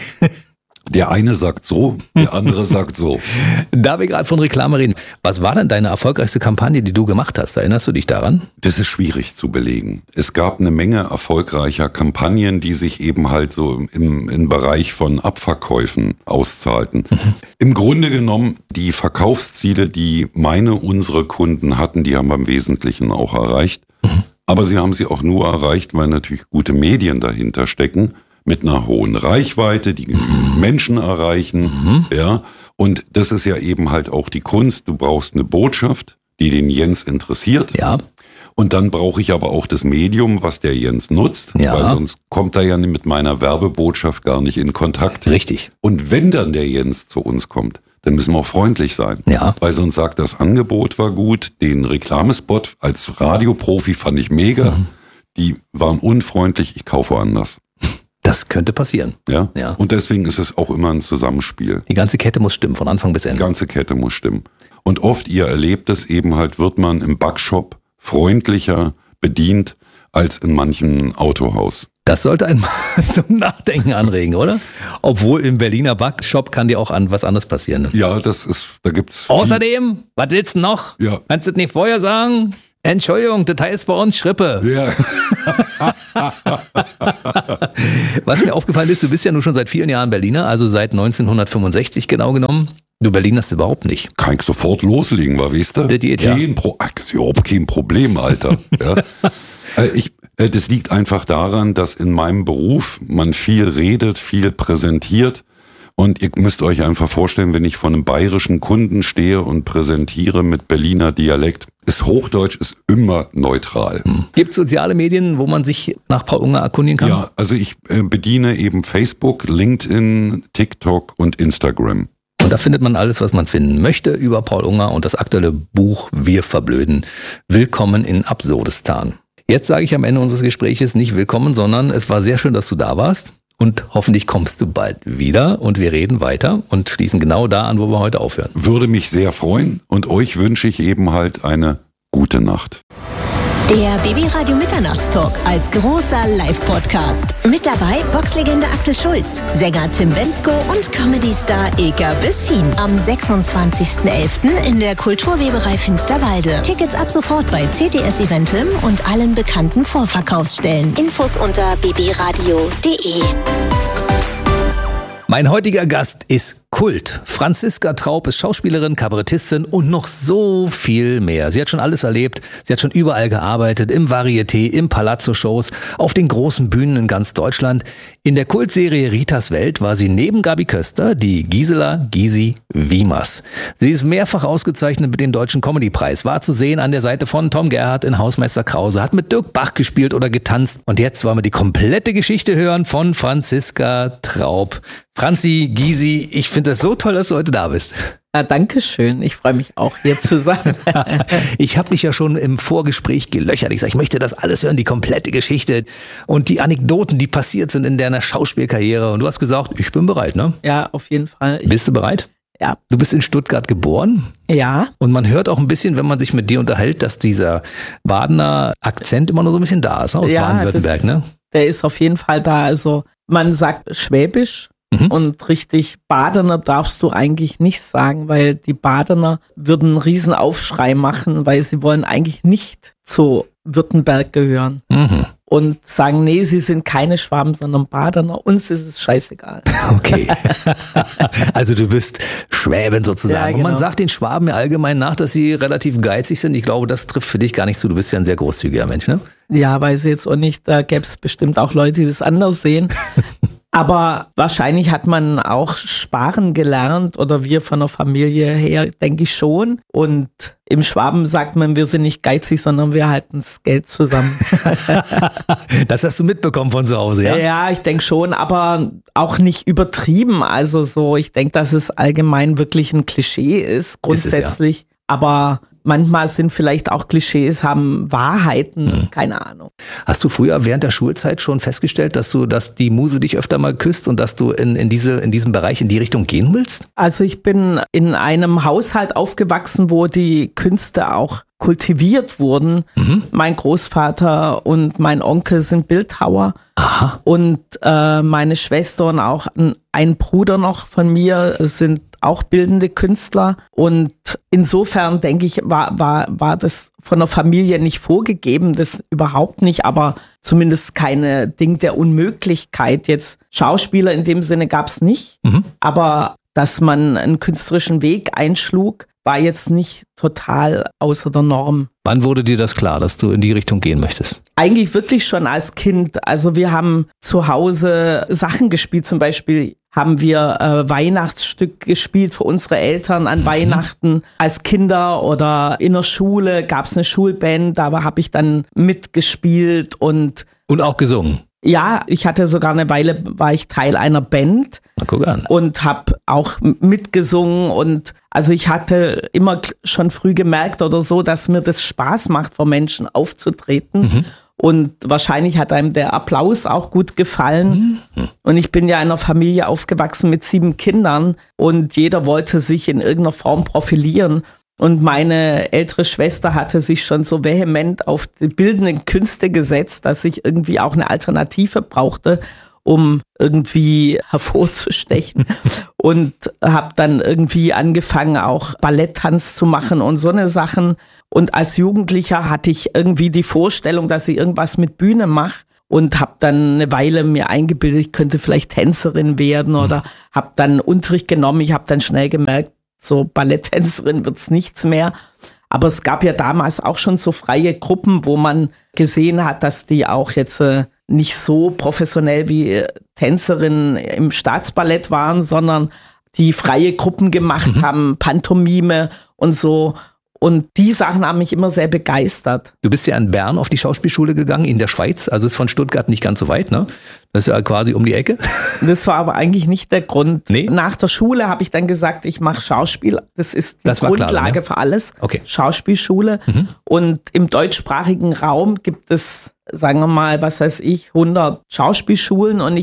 Der eine sagt so, der andere sagt so. Da wir gerade von Reklame reden, was war denn deine erfolgreichste Kampagne, die du gemacht hast? Erinnerst du dich daran? Das ist schwierig zu belegen. Es gab eine Menge erfolgreicher Kampagnen, die sich eben halt so im Bereich von Abverkäufen auszahlten. Im Grunde genommen, die Verkaufsziele, die unsere Kunden hatten, die haben wir im Wesentlichen auch erreicht. Aber sie haben sie auch nur erreicht, weil natürlich gute Medien dahinter stecken, mit einer hohen Reichweite, die genügend Menschen erreichen. Ja. Und das ist ja eben halt auch die Kunst. Du brauchst eine Botschaft, die den Jens interessiert. Ja. Und dann brauche ich aber auch das Medium, was der Jens nutzt, Ja. weil sonst kommt er ja mit meiner Werbebotschaft gar nicht in Kontakt. Richtig. Und wenn dann der Jens zu uns kommt, dann müssen wir auch freundlich sein. Ja. Weil sonst sagt, das Angebot war gut, den Reklamespot als Radioprofi fand ich mega, die waren unfreundlich, ich kaufe woanders. Das könnte passieren. Ja? Ja. Und deswegen ist es auch immer ein Zusammenspiel. Die ganze Kette muss stimmen, von Anfang bis Die Ende. ganze Kette muss stimmen. Und oft, ihr erlebt es eben halt, wird man im Backshop freundlicher bedient als in manchem Autohaus. Das sollte einen mal zum Nachdenken anregen, oder? Obwohl im Berliner Backshop kann dir auch an was anderes passieren. Ne? Ja, da gibt's viel- Außerdem, was willst du noch? Ja. Kannst du das nicht vorher sagen? Entschuldigung, das heißt bei uns Schrippe. Ja. Was mir aufgefallen ist, du bist ja nun schon seit vielen Jahren Berliner, also seit 1965 genau genommen. Du Berlinerst überhaupt nicht. Kann ich sofort loslegen, weißt du? Das geht, ja. Überhaupt kein Problem, Alter. Ja. Das liegt einfach daran, dass in meinem Beruf man viel redet, viel präsentiert. Und ihr müsst euch einfach vorstellen, wenn ich vor einem bayerischen Kunden stehe und präsentiere mit Berliner Dialekt, Hochdeutsch ist immer neutral. Gibt es soziale Medien, wo man sich nach Paul Unger erkundigen kann? Ja, also ich bediene eben Facebook, LinkedIn, TikTok und Instagram. Und da findet man alles, was man finden möchte über Paul Unger und das aktuelle Buch Wir verblöden. Willkommen in Absurdistan. Jetzt sage ich am Ende unseres Gespräches nicht willkommen, sondern es war sehr schön, dass du da warst. Und hoffentlich kommst du bald wieder und wir reden weiter und schließen genau da an, wo wir heute aufhören. Würde mich sehr freuen und euch wünsche ich eben halt eine gute Nacht. Der BB Radio Mitternachtstalk als großer Live-Podcast. Mit dabei Boxlegende Axel Schulz, Sänger Tim Bendzko und Comedy-Star Ilka Bessin. Am 26.11. in der Kulturweberei Finsterwalde. Tickets ab sofort bei CTS Eventim und allen bekannten Vorverkaufsstellen. Infos unter bbradio.de. Mein heutiger Gast ist Kult. Franziska Traub ist Schauspielerin, Kabarettistin und noch so viel mehr. Sie hat schon alles erlebt. Sie hat schon überall gearbeitet, im Varieté, im Palazzo-Shows, auf den großen Bühnen in ganz Deutschland. In der Kultserie Ritas Welt war sie neben Gabi Köster die Gisela Gysi Wiemers. Sie ist mehrfach ausgezeichnet mit dem Deutschen Comedy-Preis, war zu sehen an der Seite von Tom Gerhardt in Hausmeister Krause, hat mit Dirk Bach gespielt oder getanzt. Und jetzt wollen wir die komplette Geschichte hören von Franziska Traub. Franzi, Gysi, ich finde es so toll, dass du heute da bist. Ja, danke schön. Ich freue mich auch, hier zu sein. Ich habe dich ja schon im Vorgespräch gelöchert. Ich sage, ich möchte das alles hören, die komplette Geschichte und die Anekdoten, die passiert sind in deiner Schauspielkarriere. Und du hast gesagt, ich bin bereit, ne? Ja, auf jeden Fall. Bist du bereit? Ja. Du bist in Stuttgart geboren? Ja. Und man hört auch ein bisschen, wenn man sich mit dir unterhält, dass dieser Badener Akzent immer noch so ein bisschen da ist, ne? Aus Baden-Württemberg, ne? Der ist auf jeden Fall da. Also man sagt Schwäbisch. Und richtig Badener darfst du eigentlich nicht sagen, weil die Badener würden einen riesen Aufschrei machen, weil sie wollen eigentlich nicht zu Württemberg gehören. Und sagen, nee, sie sind keine Schwaben, sondern Badener. Uns ist es scheißegal. Okay. Also du bist Schwäbin sozusagen. Ja, genau. Und man sagt den Schwaben ja allgemein nach, dass sie relativ geizig sind. Ich glaube, das trifft für dich gar nicht zu. Du bist ja ein sehr großzügiger Mensch, ne? Ja, weiß ich jetzt auch nicht. Da gäbe es bestimmt auch Leute, die das anders sehen. Aber wahrscheinlich hat man auch sparen gelernt oder wir von der Familie her, denke ich schon. Und im Schwaben sagt man, wir sind nicht geizig, sondern wir halten das Geld zusammen. Das hast du mitbekommen von zu Hause, ja? Ja, ich denke schon, aber auch nicht übertrieben. Also so, ich denke, dass es allgemein wirklich ein Klischee ist, grundsätzlich. Ist es, ja. Aber manchmal sind vielleicht auch Klischees, haben Wahrheiten, keine Ahnung. Hast du früher während der Schulzeit schon festgestellt, dass die Muse dich öfter mal küsst und dass du in diesem Bereich, in die Richtung gehen willst? Also ich bin in einem Haushalt aufgewachsen, wo die Künste auch kultiviert wurden. Mein Großvater und mein Onkel sind Bildhauer. Aha. Und meine Schwester und auch ein Bruder noch von mir sind auch bildende Künstler. Und insofern denke ich, war das von der Familie nicht vorgegeben, das überhaupt nicht, aber zumindest keine Ding der Unmöglichkeit. Jetzt Schauspieler in dem Sinne gab es nicht, aber dass man einen künstlerischen Weg einschlug, war jetzt nicht total außer der Norm. Wann wurde dir das klar, dass du in die Richtung gehen möchtest? Eigentlich wirklich schon als Kind. Also wir haben zu Hause Sachen gespielt. Zum Beispiel haben wir Weihnachtsstück gespielt für unsere Eltern an Weihnachten als Kinder oder in der Schule gab es eine Schulband. Da habe ich dann mitgespielt und auch gesungen. Ja, ich hatte sogar eine Weile, war ich Teil einer Band. Na, guck an. Und habe auch mitgesungen und also ich hatte immer schon früh gemerkt oder so, dass mir das Spaß macht, vor Menschen aufzutreten. Und wahrscheinlich hat einem der Applaus auch gut gefallen. Und ich bin ja in einer Familie aufgewachsen mit 7 Kindern und jeder wollte sich in irgendeiner Form profilieren. Und meine ältere Schwester hatte sich schon so vehement auf die bildenden Künste gesetzt, dass ich irgendwie auch eine Alternative brauchte, um irgendwie hervorzustechen. und habe dann irgendwie angefangen, auch Balletttanz zu machen und so eine Sachen. Und als Jugendlicher hatte ich irgendwie die Vorstellung, dass ich irgendwas mit Bühne mache und habe dann eine Weile mir eingebildet, ich könnte vielleicht Tänzerin werden oder habe dann Unterricht genommen. Ich habe dann schnell gemerkt, so Balletttänzerin wird's nichts mehr. Aber es gab ja damals auch schon so freie Gruppen, wo man gesehen hat, dass die auch jetzt nicht so professionell wie Tänzerinnen im Staatsballett waren, sondern die freie Gruppen gemacht haben, Pantomime und so. Und die Sachen haben mich immer sehr begeistert. Du bist ja in Bern auf die Schauspielschule gegangen, in der Schweiz. Also ist von Stuttgart nicht ganz so weit, ne? Das ist ja quasi um die Ecke. Das war aber eigentlich nicht der Grund. Nee? Nach der Schule habe ich dann gesagt, ich mache Schauspiel. Das ist die Grundlage klar, ne? Für alles. Okay. Schauspielschule. Und im deutschsprachigen Raum gibt es, sagen wir mal, 100 Schauspielschulen. Und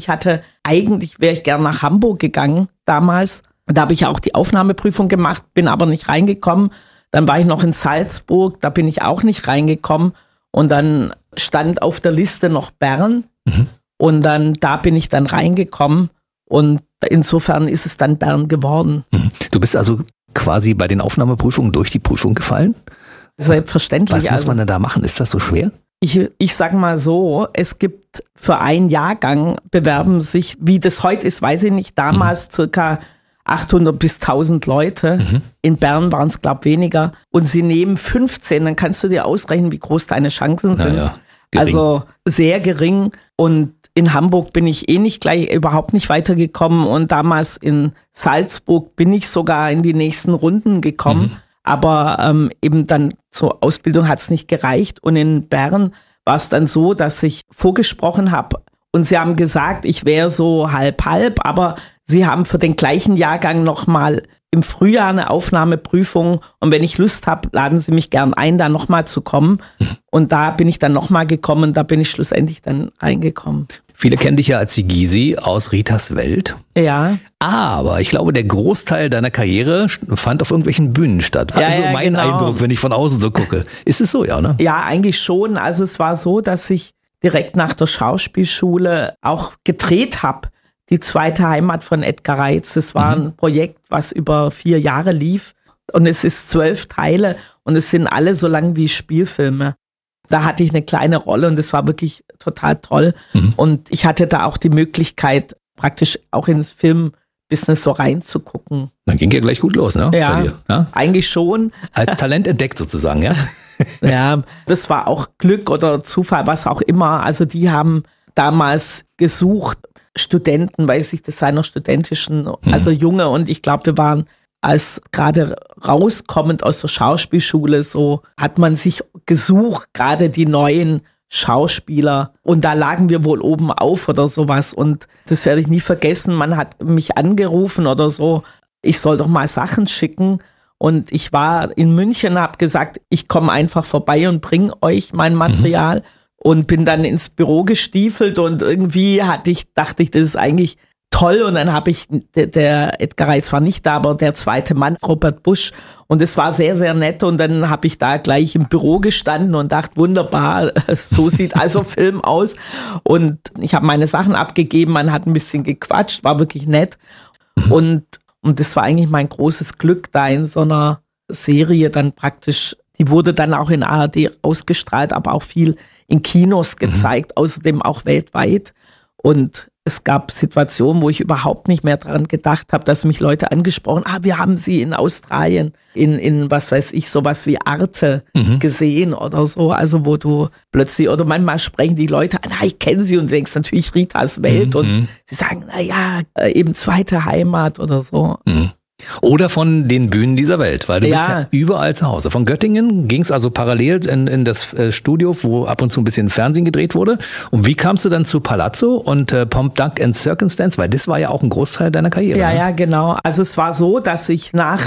wäre ich gern nach Hamburg gegangen damals. Da habe ich auch die Aufnahmeprüfung gemacht, bin aber nicht reingekommen. Dann war ich noch in Salzburg, da bin ich auch nicht reingekommen. Und dann stand auf der Liste noch Bern. Und da bin ich dann reingekommen. Und insofern ist es dann Bern geworden. Du bist also quasi bei den Aufnahmeprüfungen durch die Prüfung gefallen? Selbstverständlich. Was muss man denn da machen? Ist das so schwer? Ich sage mal so, es gibt für einen Jahrgang bewerben sich, wie das heute ist, weiß ich nicht, damals circa 800 bis 1000 Leute. In Bern waren es, glaube ich, weniger. Und sie nehmen 15, dann kannst du dir ausrechnen, wie groß deine Chancen sind. Ja, also sehr gering. Und in Hamburg bin ich überhaupt nicht weitergekommen. Und damals in Salzburg bin ich sogar in die nächsten Runden gekommen. Aber eben dann zur Ausbildung hat es nicht gereicht. Und in Bern war es dann so, dass ich vorgesprochen habe. Und sie haben gesagt, ich wäre so halb, aber sie haben für den gleichen Jahrgang nochmal im Frühjahr eine Aufnahmeprüfung. Und wenn ich Lust habe, laden sie mich gern ein, da nochmal zu kommen. Und da bin ich dann nochmal gekommen, da bin ich schlussendlich dann reingekommen. Viele kennen dich ja als die Gysi aus Ritas Welt. Ja. Aber ich glaube, der Großteil deiner Karriere fand auf irgendwelchen Bühnen statt. War so mein Eindruck, wenn ich von außen so gucke. Ist es so, ja, ne? Ja, eigentlich schon. Also es war so, dass ich direkt nach der Schauspielschule auch gedreht habe. Die zweite Heimat von Edgar Reitz. Das war ein Projekt, was über 4 Jahre lief. Und es ist 12 Teile und es sind alle so lang wie Spielfilme. Da hatte ich eine kleine Rolle und das war wirklich total toll. Und ich hatte da auch die Möglichkeit, praktisch auch ins Filmbusiness so reinzugucken. Dann ging ja gleich gut los, ne? Ja, bei dir, ja? Eigentlich schon. Als Talent entdeckt sozusagen, ja? Ja, das war auch Glück oder Zufall, was auch immer. Also die haben damals gesucht, Studenten, weiß ich, das seiner studentischen, also Junge. Und ich glaube, wir waren als gerade rauskommend aus der Schauspielschule, so hat man sich gesucht, gerade die neuen Schauspieler. Und da lagen wir wohl oben auf oder sowas. Und das werde ich nie vergessen. Man hat mich angerufen oder so, ich soll doch mal Sachen schicken. Und ich war in München, habe gesagt, ich komme einfach vorbei und bringe euch mein Material. Und bin dann ins Büro gestiefelt und irgendwie dachte ich, das ist eigentlich toll. Und dann habe ich, der Edgar Reitz war nicht da, aber der zweite Mann, Robert Busch. Und es war sehr, sehr nett. Und dann habe ich da gleich im Büro gestanden und dachte, wunderbar, so sieht also Film aus. Und ich habe meine Sachen abgegeben, man hat ein bisschen gequatscht, war wirklich nett. Und das war eigentlich mein großes Glück, da in so einer Serie dann praktisch, die wurde dann auch in ARD ausgestrahlt, aber auch viel in Kinos gezeigt, außerdem auch weltweit. Und es gab Situationen, wo ich überhaupt nicht mehr daran gedacht habe, dass mich Leute angesprochen haben, wir haben sie in Australien in was weiß ich, sowas wie Arte gesehen oder so. Also wo du plötzlich, oder manchmal sprechen die Leute an, ich kenne sie und du denkst natürlich Ritas Welt und sie sagen, eben zweite Heimat oder so. Oder von den Bühnen dieser Welt, weil du bist ja überall zu Hause. Von Göttingen ging es also parallel in das Studio, wo ab und zu ein bisschen Fernsehen gedreht wurde. Und wie kamst du dann zu Palazzo und Pomp, Duck and Circumstance? Weil das war ja auch ein Großteil deiner Karriere. Ja, ne? ja, genau. Also es war so, dass ich nach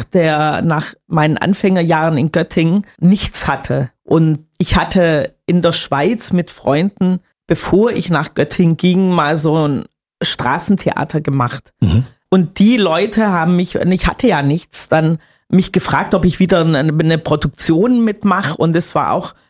meinen Anfängerjahren in Göttingen nichts hatte. Und ich hatte in der Schweiz mit Freunden, bevor ich nach Göttingen ging, mal so ein Straßentheater gemacht. Und die Leute haben mich, und ich hatte ja nichts, dann mich gefragt, ob ich wieder eine Produktion mitmache. Und es war auch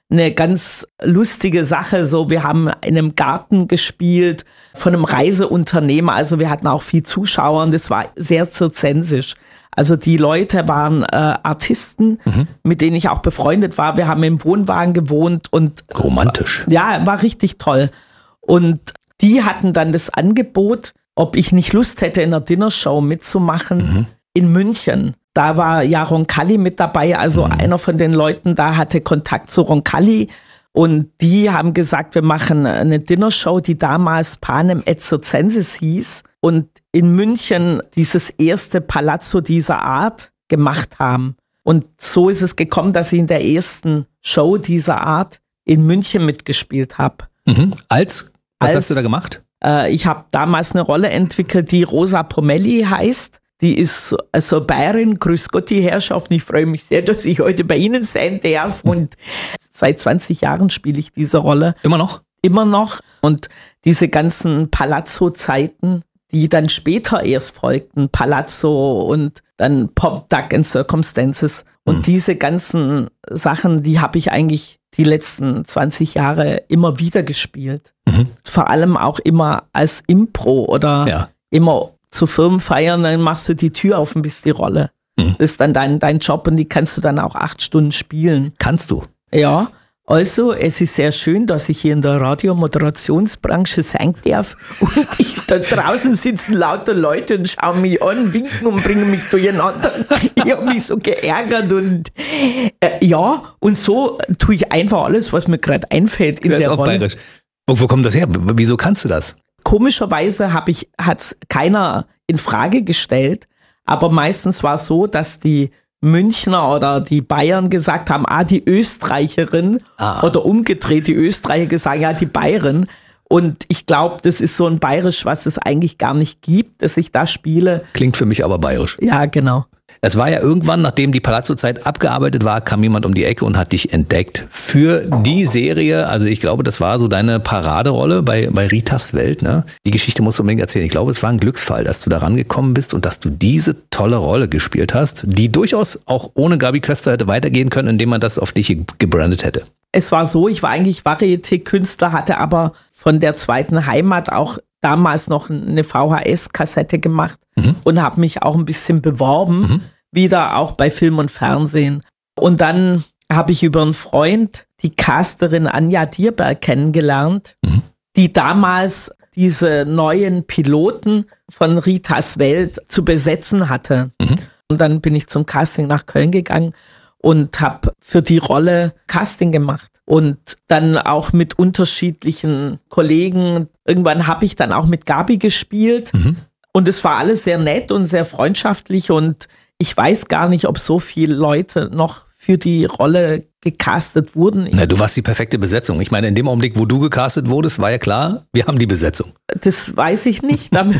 eine ganz lustige Sache. So, wir haben in einem Garten gespielt von einem Reiseunternehmer. Also wir hatten auch viel Zuschauer und das war sehr zirzensisch. Also die Leute waren Artisten, mit denen ich auch befreundet war. Wir haben im Wohnwagen gewohnt und romantisch. Ja, war richtig toll. Und die hatten dann das Angebot, ob ich nicht Lust hätte, in einer Dinnershow mitzumachen in München. Da war ja Roncalli mit dabei, also einer von den Leuten da hatte Kontakt zu Roncalli. Und die haben gesagt, wir machen eine Dinnershow, die damals Panem et Circenses hieß. Und in München dieses erste Palazzo dieser Art gemacht haben. Und so ist es gekommen, dass ich in der ersten Show dieser Art in München mitgespielt habe. Was hast du da gemacht? Ich habe damals eine Rolle entwickelt, die Rosa Pomelli heißt. Die ist also Bayerin, grüß Gott die Herrschaft. Ich freue mich sehr, dass ich heute bei Ihnen sein darf. Und seit 20 Jahren spiele ich diese Rolle. Immer noch? Immer noch. Und diese ganzen Palazzo-Zeiten, die dann später erst folgten, Palazzo und dann Pop, Duck and Circumstances. Und diese ganzen Sachen, die habe ich eigentlich die letzten 20 Jahre immer wieder gespielt. Vor allem auch immer als Impro oder immer zu Firmenfeiern, dann machst du die Tür auf und bist die Rolle. Das ist dann dein Job und die kannst du dann auch 8 Stunden spielen. Kannst du? Ja. Also, es ist sehr schön, dass ich hier in der Radiomoderationsbranche sein darf. Und da draußen sitzen lauter Leute und schauen mich an, winken und bringen mich durcheinander. Ich habe mich so geärgert und und so tue ich einfach alles, was mir gerade einfällt in der Rolle. Bayerisch. Wo kommt das her? Wieso kannst du das? Komischerweise hat's keiner in Frage gestellt, aber meistens war es so, dass die Münchner oder die Bayern gesagt haben, die Österreicherin oder umgedreht, die Österreicher gesagt, ja, die Bayerin. Und ich glaube, das ist so ein Bayerisch, was es eigentlich gar nicht gibt, dass ich da spiele. Klingt für mich aber bayerisch. Ja, genau. Es war ja irgendwann, nachdem die Palazzo-Zeit abgearbeitet war, kam jemand um die Ecke und hat dich entdeckt für die Serie. Also ich glaube, das war so deine Paraderolle bei Ritas Welt. Ne? Die Geschichte musst du unbedingt erzählen. Ich glaube, es war ein Glücksfall, dass du da rangekommen bist und dass du diese tolle Rolle gespielt hast, die durchaus auch ohne Gabi Köster hätte weitergehen können, indem man das auf dich gebrandet hätte. Es war so, ich war eigentlich Varieté-Künstler, hatte aber von der zweiten Heimat auch damals noch eine VHS-Kassette gemacht und habe mich auch ein bisschen beworben, wieder auch bei Film und Fernsehen. Und dann habe ich über einen Freund die Casterin Anja Dierberg kennengelernt, die damals diese neuen Piloten von Ritas Welt zu besetzen hatte. Und dann bin ich zum Casting nach Köln gegangen und habe für die Rolle Casting gemacht. Und dann auch mit unterschiedlichen Kollegen. Irgendwann habe ich dann auch mit Gabi gespielt. Und es war alles sehr nett und sehr freundschaftlich. Und ich weiß gar nicht, ob so viele Leute noch für die Rolle gecastet wurden. Na, du warst die perfekte Besetzung. Ich meine, in dem Augenblick, wo du gecastet wurdest, war ja klar, wir haben die Besetzung. Das weiß ich nicht. Dann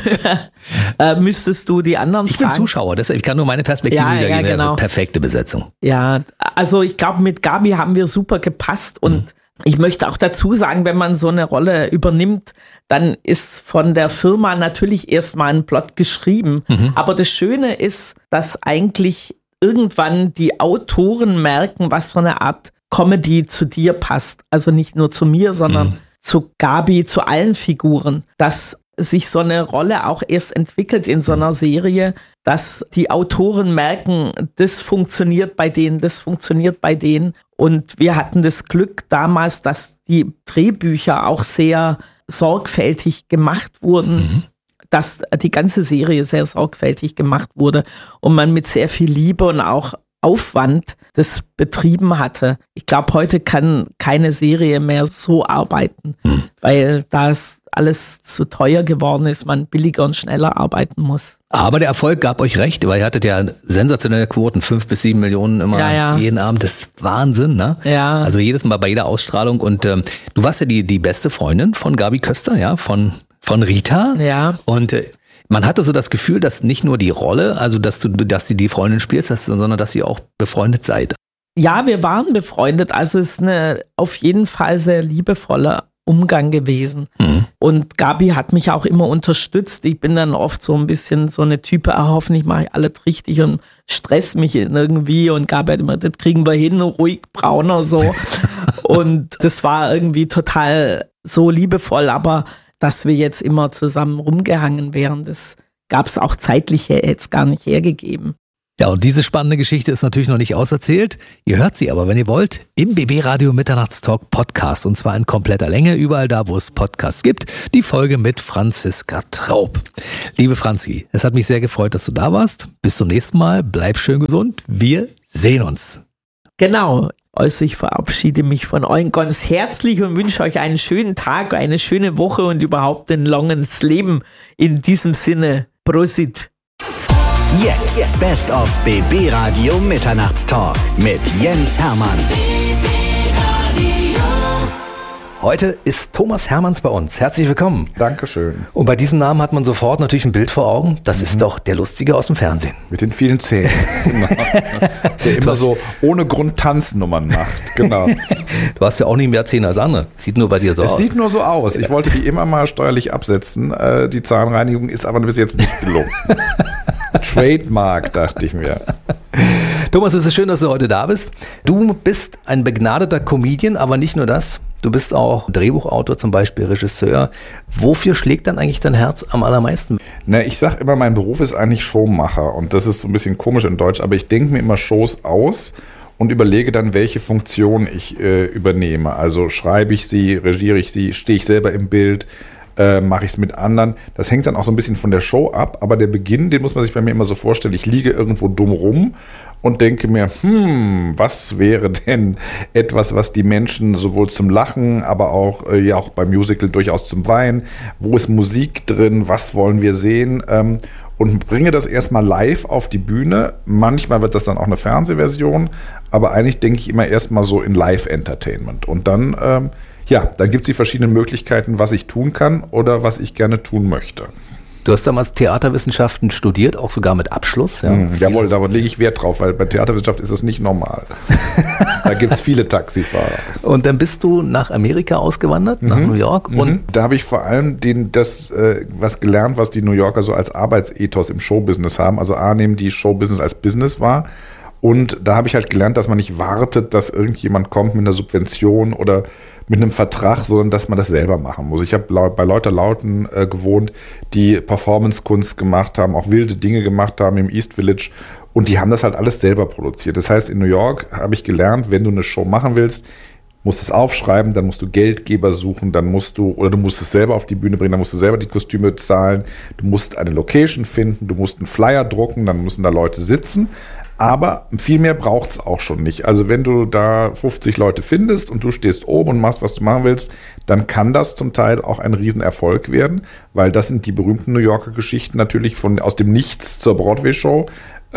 müsstest du die anderen fragen. Ich bin Zuschauer, deshalb ich kann nur meine Perspektive wiedergeben. Ja, genau. Perfekte Besetzung. Ja, also ich glaube, mit Gabi haben wir super gepasst und ich möchte auch dazu sagen, wenn man so eine Rolle übernimmt, dann ist von der Firma natürlich erstmal ein Plot geschrieben. Aber das Schöne ist, dass eigentlich irgendwann die Autoren merken, was für eine Art Comedy zu dir passt. Also nicht nur zu mir, sondern zu Gabi, zu allen Figuren. Dass sich so eine Rolle auch erst entwickelt in so einer Serie, dass die Autoren merken, das funktioniert bei denen, das funktioniert bei denen. Und wir hatten das Glück damals, dass die Drehbücher auch sehr sorgfältig gemacht wurden, dass die ganze Serie sehr sorgfältig gemacht wurde und man mit sehr viel Liebe und auch Aufwand das betrieben hatte. Ich glaube, heute kann keine Serie mehr so arbeiten, weil das alles zu teuer geworden ist, man billiger und schneller arbeiten muss. Aber der Erfolg gab euch recht, weil ihr hattet ja sensationelle Quoten, 5 bis 7 Millionen immer jeden Abend. Das ist Wahnsinn, ne? Ja. Also jedes Mal bei jeder Ausstrahlung. Und du warst ja die beste Freundin von Gabi Köster, ja, von Rita. Ja. Und man hatte so das Gefühl, dass nicht nur die Rolle, also dass du die Freundin spielst, sondern dass ihr auch befreundet seid. Ja, wir waren befreundet. Also es ist eine auf jeden Fall sehr liebevoller Umgang gewesen. Und Gabi hat mich auch immer unterstützt. Ich bin dann oft so ein bisschen so eine Type, hoffentlich mache ich alles richtig und stress mich irgendwie. Und Gabi hat immer, das kriegen wir hin, ruhig, brauner so. Und das war irgendwie total so liebevoll, aber dass wir jetzt immer zusammen rumgehangen wären, das gab es auch zeitlich jetzt gar nicht hergegeben. Ja, und diese spannende Geschichte ist natürlich noch nicht auserzählt. Ihr hört sie aber, wenn ihr wollt, im BB Radio Mitternachtstalk Podcast. Und zwar in kompletter Länge, überall da, wo es Podcasts gibt. Die Folge mit Franziska Traub. Liebe Franzi, es hat mich sehr gefreut, dass du da warst. Bis zum nächsten Mal. Bleib schön gesund. Wir sehen uns. Genau. Also ich verabschiede mich von euch ganz herzlich und wünsche euch einen schönen Tag, eine schöne Woche und überhaupt ein langes Leben. In diesem Sinne, Prosit. Jetzt Best of BB Radio Mitternachtstalk mit Jens Hermann. Heute ist Thomas Hermanns bei uns. Herzlich willkommen. Dankeschön. Und bei diesem Namen hat man sofort natürlich ein Bild vor Augen. Das ist doch der Lustige aus dem Fernsehen. Mit den vielen Zähnen. Genau. Der immer so ohne Grund Tanznummern macht. Genau. Du hast ja auch nicht mehr Zähne als andere. Sieht nur bei dir so aus. Es sieht nur so aus. Ich wollte die immer mal steuerlich absetzen. Die Zahnreinigung ist aber bis jetzt nicht gelungen. Trademark, dachte ich mir. Thomas, es ist schön, dass du heute da bist. Du bist ein begnadeter Comedian, aber nicht nur das. Du bist auch Drehbuchautor, zum Beispiel Regisseur. Wofür schlägt dann eigentlich dein Herz am allermeisten? Na, ich sag immer, mein Beruf ist eigentlich Showmacher. Und das ist so ein bisschen komisch in Deutsch, aber ich denke mir immer Shows aus und überlege dann, welche Funktion ich übernehme. Also schreibe ich sie, regiere ich sie, stehe ich selber im Bild, mache ich es mit anderen. Das hängt dann auch so ein bisschen von der Show ab, aber der Beginn, den muss man sich bei mir immer so vorstellen. Ich liege irgendwo dumm rum und denke mir, was wäre denn etwas, was die Menschen sowohl zum Lachen, aber auch, ja auch beim Musical durchaus zum Weinen, wo ist Musik drin, was wollen wir sehen, und bringe das erstmal live auf die Bühne. Manchmal wird das dann auch eine Fernsehversion, aber eigentlich denke ich immer erstmal so in Live-Entertainment. Und dann, dann gibt es die verschiedenen Möglichkeiten, was ich tun kann oder was ich gerne tun möchte. Du hast damals Theaterwissenschaften studiert, auch sogar mit Abschluss. Ja. Jawohl, da lege ich Wert drauf, weil bei Theaterwissenschaft ist das nicht normal. Da gibt es viele Taxifahrer. Und dann bist du nach Amerika ausgewandert, nach New York. Und da habe ich vor allem was gelernt, was die New Yorker so als Arbeitsethos im Showbusiness haben. Also nehmen die Showbusiness als Business wahr. Und da habe ich halt gelernt, dass man nicht wartet, dass irgendjemand kommt mit einer Subvention oder mit einem Vertrag, sondern dass man das selber machen muss. Ich habe bei Lauter Lauten gewohnt, die Performance-Kunst gemacht haben, auch wilde Dinge gemacht haben im East Village, und die haben das halt alles selber produziert. Das heißt, in New York habe ich gelernt, wenn du eine Show machen willst, musst du es aufschreiben, dann musst du Geldgeber suchen, du musst es selber auf die Bühne bringen, dann musst du selber die Kostüme zahlen, du musst eine Location finden, du musst einen Flyer drucken, dann müssen da Leute sitzen. Aber viel mehr braucht es auch schon nicht. Also wenn du da 50 Leute findest und du stehst oben und machst, was du machen willst, dann kann das zum Teil auch ein Riesenerfolg werden, weil das sind die berühmten New Yorker Geschichten natürlich aus dem Nichts zur Broadway-Show.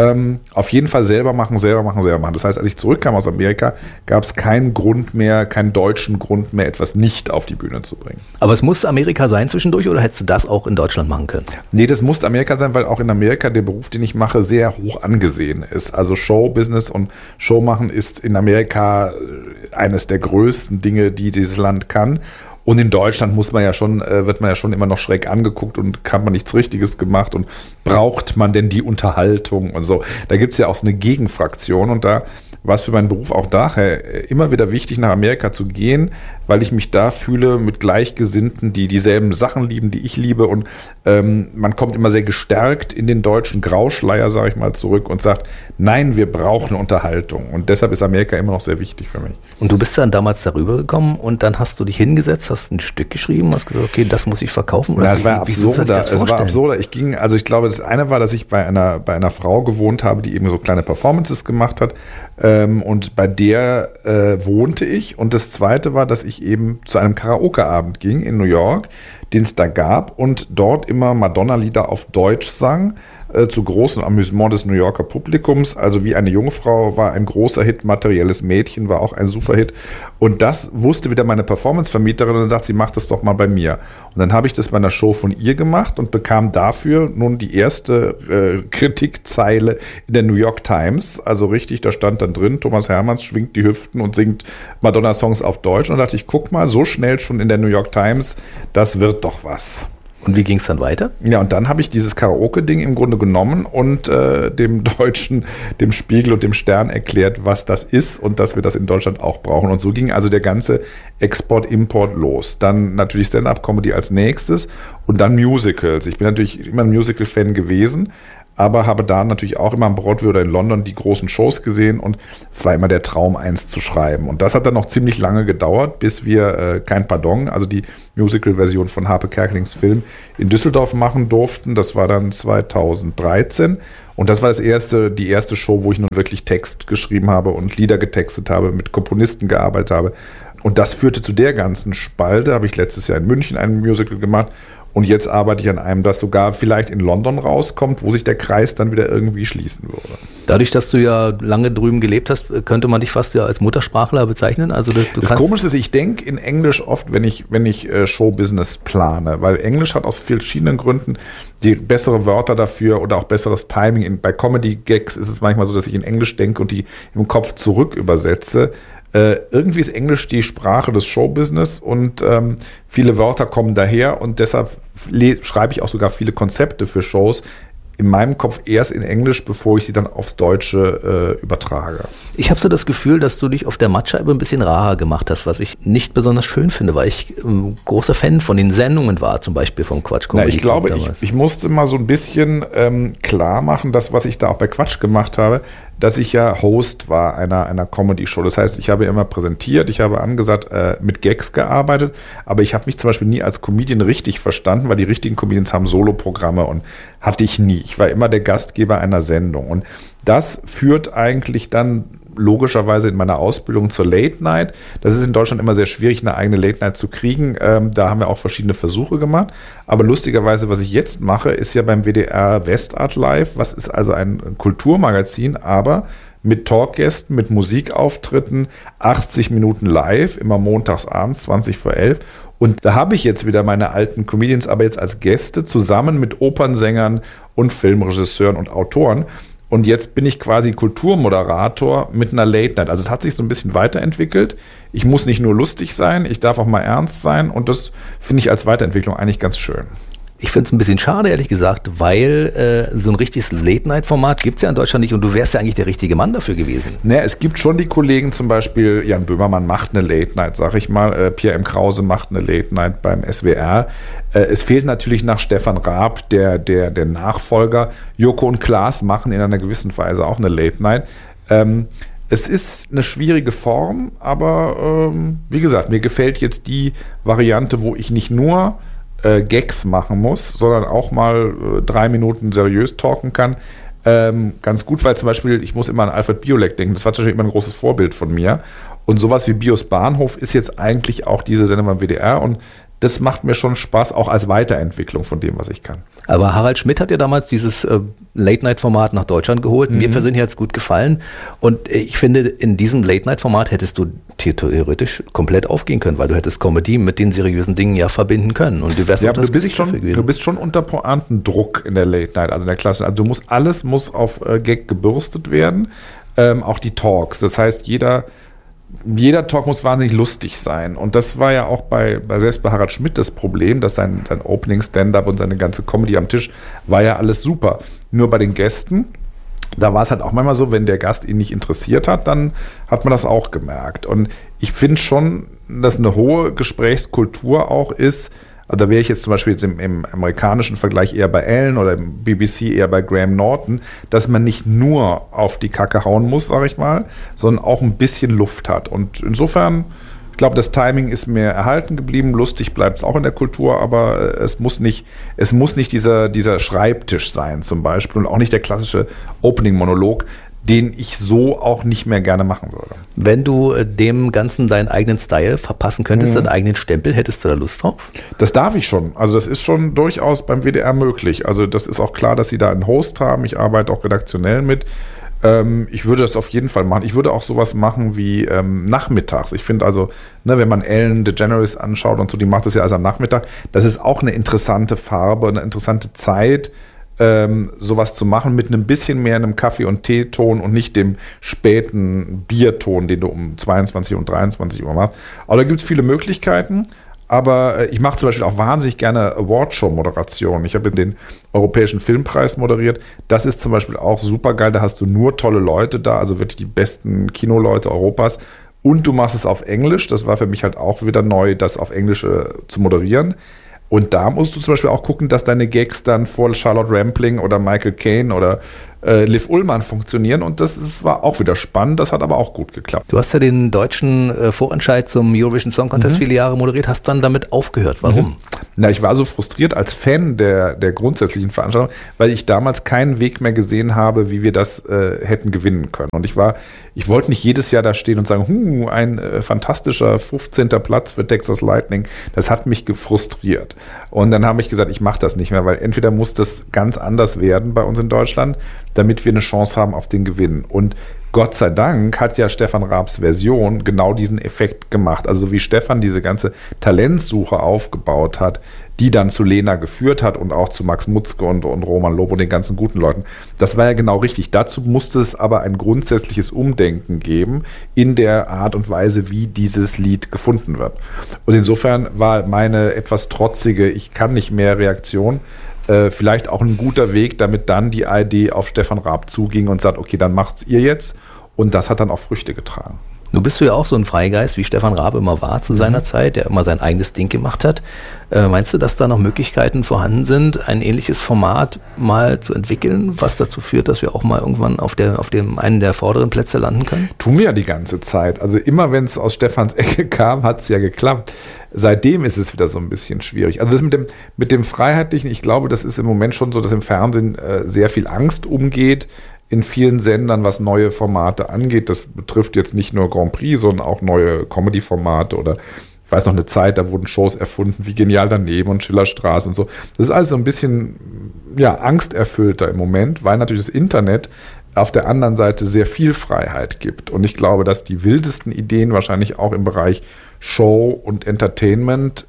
Auf jeden Fall selber machen. Das heißt, als ich zurückkam aus Amerika, gab es keinen deutschen Grund mehr, etwas nicht auf die Bühne zu bringen. Aber es musste Amerika sein zwischendurch, oder hättest du das auch in Deutschland machen können? Nee, das musste Amerika sein, weil auch in Amerika der Beruf, den ich mache, sehr hoch angesehen ist. Also Showbusiness und Showmachen ist in Amerika eines der größten Dinge, die dieses Land kann. Und in Deutschland wird man ja schon immer noch schräg angeguckt und hat man nichts Richtiges gemacht und braucht man denn die Unterhaltung und so. Da gibt es ja auch so eine Gegenfraktion, und da war es für meinen Beruf auch daher immer wieder wichtig, nach Amerika zu gehen, weil ich mich da fühle mit Gleichgesinnten, die dieselben Sachen lieben, die ich liebe, und man kommt immer sehr gestärkt in den deutschen Grauschleier, sage ich mal, zurück und sagt, nein, wir brauchen Unterhaltung, und deshalb ist Amerika immer noch sehr wichtig für mich. Und du bist dann damals darüber gekommen und dann hast du dich hingesetzt, hast ein Stück geschrieben, hast gesagt, okay, das muss ich verkaufen. Oder es war absurder. Ich glaube, das eine war, dass ich bei einer Frau gewohnt habe, die eben so kleine Performances gemacht hat, und bei der wohnte ich, und das zweite war, dass ich eben zu einem Karaoke-Abend ging in New York, den es da gab, und dort immer Madonna-Lieder auf Deutsch sang, zu großem Amüsement des New Yorker Publikums. Also Wie eine Jungfrau war ein großer Hit, Materielles Mädchen war auch ein Superhit. Und das wusste wieder meine Performance-Vermieterin, und dann sagt sie, mach das doch mal bei mir. Und dann habe ich das bei einer Show von ihr gemacht und bekam dafür nun die erste Kritikzeile in der New York Times. Also richtig, da stand dann drin, Thomas Hermanns schwingt die Hüften und singt Madonna-Songs auf Deutsch. Und da dachte ich, guck mal, so schnell schon in der New York Times, das wird doch was. Und wie ging es dann weiter? Ja, und dann habe ich dieses Karaoke-Ding im Grunde genommen und dem Deutschen, dem Spiegel und dem Stern erklärt, was das ist und dass wir das in Deutschland auch brauchen. Und so ging also der ganze Export-Import los. Dann natürlich Stand-Up-Comedy als nächstes und dann Musicals. Ich bin natürlich immer ein Musical-Fan gewesen, aber habe da natürlich auch immer am Broadway oder in London die großen Shows gesehen und es war immer der Traum, eins zu schreiben. Und das hat dann noch ziemlich lange gedauert, bis wir Kein Pardon, also die Musical-Version von Harpe Kerkelings Film in Düsseldorf machen durften. Das war dann 2013 und das war die erste Show, wo ich nun wirklich Text geschrieben habe und Lieder getextet habe, mit Komponisten gearbeitet habe. Und das führte zu der ganzen Spalte. Habe ich letztes Jahr in München ein Musical gemacht. Und jetzt arbeite ich an einem, das sogar vielleicht in London rauskommt, wo sich der Kreis dann wieder irgendwie schließen würde. Dadurch, dass du ja lange drüben gelebt hast, könnte man dich fast ja als Muttersprachler bezeichnen? Also das Komische ist, ich denke in Englisch oft, wenn ich Showbusiness plane, weil Englisch hat aus verschiedenen Gründen die bessere Wörter dafür oder auch besseres Timing. Bei Comedy-Gags ist es manchmal so, dass ich in Englisch denke und die im Kopf zurück übersetze. Irgendwie ist Englisch die Sprache des Showbusiness und viele Wörter kommen daher und deshalb schreibe ich auch sogar viele Konzepte für Shows in meinem Kopf erst in Englisch, bevor ich sie dann aufs Deutsche übertrage. Ich habe so das Gefühl, dass du dich auf der Mattscheibe ein bisschen rarer gemacht hast, was ich nicht besonders schön finde, weil ich großer Fan von den Sendungen war, zum Beispiel vom Quatsch Comedy. Ich glaube, ich musste mal so ein bisschen klar machen, das, was ich da auch bei Quatsch gemacht habe, dass ich ja Host war einer Comedy-Show. Das heißt, ich habe immer präsentiert, ich habe angesagt, mit Gags gearbeitet, aber ich habe mich zum Beispiel nie als Comedian richtig verstanden, weil die richtigen Comedians haben Soloprogramme und hatte ich nie. Ich war immer der Gastgeber einer Sendung und das führt eigentlich dann logischerweise in meiner Ausbildung zur Late Night. Das ist in Deutschland immer sehr schwierig, eine eigene Late Night zu kriegen. Da haben wir auch verschiedene Versuche gemacht. Aber lustigerweise, was ich jetzt mache, ist ja beim WDR Westart Live. Was ist also ein Kulturmagazin, aber mit Talkgästen, mit Musikauftritten, 80 Minuten live, immer montags abends, 20 vor 11. Und da habe ich jetzt wieder meine alten Comedians, aber jetzt als Gäste zusammen mit Opernsängern und Filmregisseuren und Autoren. Und jetzt bin ich quasi Kulturmoderator mit einer Late Night. Also es hat sich so ein bisschen weiterentwickelt. Ich muss nicht nur lustig sein, ich darf auch mal ernst sein. Und das finde ich als Weiterentwicklung eigentlich ganz schön. Ich finde es ein bisschen schade, ehrlich gesagt, weil so ein richtiges Late-Night-Format gibt es ja in Deutschland nicht und du wärst ja eigentlich der richtige Mann dafür gewesen. Naja, es gibt schon die Kollegen, zum Beispiel Jan Böhmermann macht eine Late-Night, sag ich mal. Pierre M. Krause macht eine Late-Night beim SWR. Es fehlt natürlich nach Stefan Raab der Nachfolger. Joko und Klaas machen in einer gewissen Weise auch eine Late-Night. Es ist eine schwierige Form, aber wie gesagt, mir gefällt jetzt die Variante, wo ich nicht nur Gags machen muss, sondern auch mal 3 Minuten seriös talken kann. Ganz gut, weil zum Beispiel, ich muss immer an Alfred Biolek denken, das war zum Beispiel immer ein großes Vorbild von mir. Und sowas wie Bios Bahnhof ist jetzt eigentlich auch diese Sendung beim WDR und das macht mir schon Spaß, auch als Weiterentwicklung von dem, was ich kann. Aber Harald Schmidt hat ja damals dieses Late-Night-Format nach Deutschland geholt. Mir persönlich hat es gut gefallen. Und ich finde, in diesem Late-Night-Format hättest du theoretisch komplett aufgehen können, weil du hättest Comedy mit den seriösen Dingen ja verbinden können. Und du wärst ja, aber du bist schon unter Pointendruck in der Late-Night, also in der Klasse. Also alles muss auf Gag gebürstet werden, auch die Talks. Das heißt, jeder Talk muss wahnsinnig lustig sein. Und das war ja auch selbst bei Harald Schmidt das Problem, dass sein Opening Stand-up und seine ganze Comedy am Tisch war ja alles super. Nur bei den Gästen, da war es halt auch manchmal so, wenn der Gast ihn nicht interessiert hat, dann hat man das auch gemerkt. Und ich finde schon, dass eine hohe Gesprächskultur auch ist. Also da wäre ich jetzt zum Beispiel im amerikanischen Vergleich eher bei Ellen oder im BBC eher bei Graham Norton, dass man nicht nur auf die Kacke hauen muss, sage ich mal, sondern auch ein bisschen Luft hat. Und insofern, ich glaube, das Timing ist mir erhalten geblieben. Lustig bleibt es auch in der Kultur, aber es muss nicht dieser Schreibtisch sein zum Beispiel und auch nicht der klassische Opening-Monolog, den ich so auch nicht mehr gerne machen würde. Wenn du dem Ganzen deinen eigenen Style verpassen könntest, deinen eigenen Stempel, hättest du da Lust drauf? Das darf ich schon. Also das ist schon durchaus beim WDR möglich. Also das ist auch klar, dass sie da einen Host haben. Ich arbeite auch redaktionell mit. Ich würde das auf jeden Fall machen. Ich würde auch sowas machen wie nachmittags. Ich finde also, wenn man Ellen DeGeneres anschaut und so, die macht das ja also am Nachmittag. Das ist auch eine interessante Farbe, eine interessante Zeit, sowas zu machen mit einem bisschen mehr einem Kaffee- und Teeton und nicht dem späten Bierton, den du um 22 und 23 Uhr machst. Aber da gibt es viele Möglichkeiten. aber ich mache zum Beispiel auch wahnsinnig gerne Awardshow-Moderation. Ich habe den Europäischen Filmpreis moderiert. Das ist zum Beispiel auch super geil. Da hast du nur tolle Leute da, also wirklich die besten Kinoleute Europas. Und du machst es auf Englisch. Das war für mich halt auch wieder neu, das auf Englisch zu moderieren. Und da musst du zum Beispiel auch gucken, dass deine Gags dann vor Charlotte Rampling oder Michael Caine oder Liv Ullmann funktionieren. Und das war auch wieder spannend. Das hat aber auch gut geklappt. Du hast ja den deutschen Vorentscheid zum Eurovision Song Contest viele Jahre moderiert, hast dann damit aufgehört. Warum? Na, ich war so frustriert als Fan der grundsätzlichen Veranstaltung, weil ich damals keinen Weg mehr gesehen habe, wie wir das hätten gewinnen können. Und ich wollte nicht jedes Jahr da stehen und sagen, ein fantastischer 15. Platz für Texas Lightning. Das hat mich gefrustriert. Und dann habe ich gesagt, ich mache das nicht mehr, weil entweder muss das ganz anders werden bei uns in Deutschland, damit wir eine Chance haben auf den Gewinn. Und Gott sei Dank hat ja Stefan Raabs Version genau diesen Effekt gemacht. Also wie Stefan diese ganze Talentsuche aufgebaut hat, die dann zu Lena geführt hat und auch zu Max Mutzke und Roman Lob und den ganzen guten Leuten. Das war ja genau richtig. Dazu musste es aber ein grundsätzliches Umdenken geben in der Art und Weise, wie dieses Lied gefunden wird. Und insofern war meine etwas trotzige Ich kann nicht mehr Reaktion vielleicht auch ein guter Weg, damit dann die ARD auf Stefan Raab zuging und sagt, okay, dann macht's ihr jetzt. Und das hat dann auch Früchte getragen. Nun bist du ja auch so ein Freigeist, wie Stefan Raab immer war zu seiner Zeit, der immer sein eigenes Ding gemacht hat. Meinst du, dass da noch Möglichkeiten vorhanden sind, ein ähnliches Format mal zu entwickeln, was dazu führt, dass wir auch mal irgendwann auf dem einen der vorderen Plätze landen können? Tun wir ja die ganze Zeit. Also immer, wenn es aus Stefans Ecke kam, hat es ja geklappt. Seitdem ist es wieder so ein bisschen schwierig. Also das mit dem Freiheitlichen, ich glaube, das ist im Moment schon so, dass im Fernsehen sehr viel Angst umgeht in vielen Sendern, was neue Formate angeht. Das betrifft jetzt nicht nur Grand Prix, sondern auch neue Comedy-Formate oder ich weiß noch eine Zeit, da wurden Shows erfunden wie Genial daneben und Schillerstraße und so. Das ist alles so ein bisschen angsterfüllter im Moment, weil natürlich das Internet auf der anderen Seite sehr viel Freiheit gibt. Und ich glaube, dass die wildesten Ideen wahrscheinlich auch im Bereich Show und Entertainment,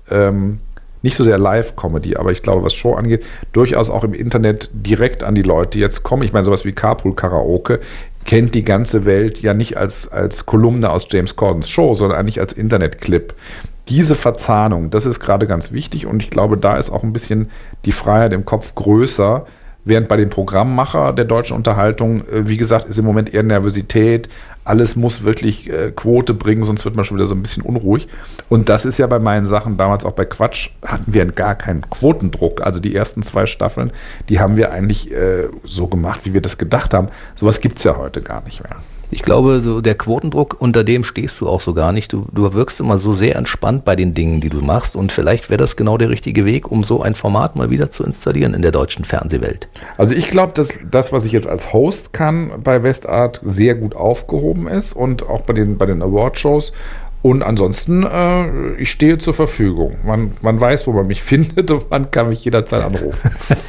nicht so sehr Live-Comedy, aber ich glaube, was Show angeht, durchaus auch im Internet direkt an die Leute jetzt kommen. Ich meine, sowas wie Carpool Karaoke kennt die ganze Welt ja nicht als Kolumne aus James Cordens Show, sondern eigentlich als Internetclip. Diese Verzahnung, das ist gerade ganz wichtig und ich glaube, da ist auch ein bisschen die Freiheit im Kopf größer, während bei den Programmmacher der deutschen Unterhaltung, wie gesagt, ist im Moment eher Nervosität, alles muss wirklich Quote bringen, sonst wird man schon wieder so ein bisschen unruhig. Und das ist ja bei meinen Sachen, damals auch bei Quatsch, hatten wir gar keinen Quotendruck. Also die ersten 2 Staffeln, die haben wir eigentlich so gemacht, wie wir das gedacht haben. Sowas gibt es ja heute gar nicht mehr. Ich glaube, so der Quotendruck, unter dem stehst du auch so gar nicht. Du wirkst immer so sehr entspannt bei den Dingen, die du machst. Und vielleicht wäre das genau der richtige Weg, um so ein Format mal wieder zu installieren in der deutschen Fernsehwelt. Also ich glaube, dass das, was ich jetzt als Host kann bei Westart, sehr gut aufgehoben ist und auch bei den Awardshows. Und ansonsten, ich stehe zur Verfügung. Man weiß, wo man mich findet und man kann mich jederzeit anrufen.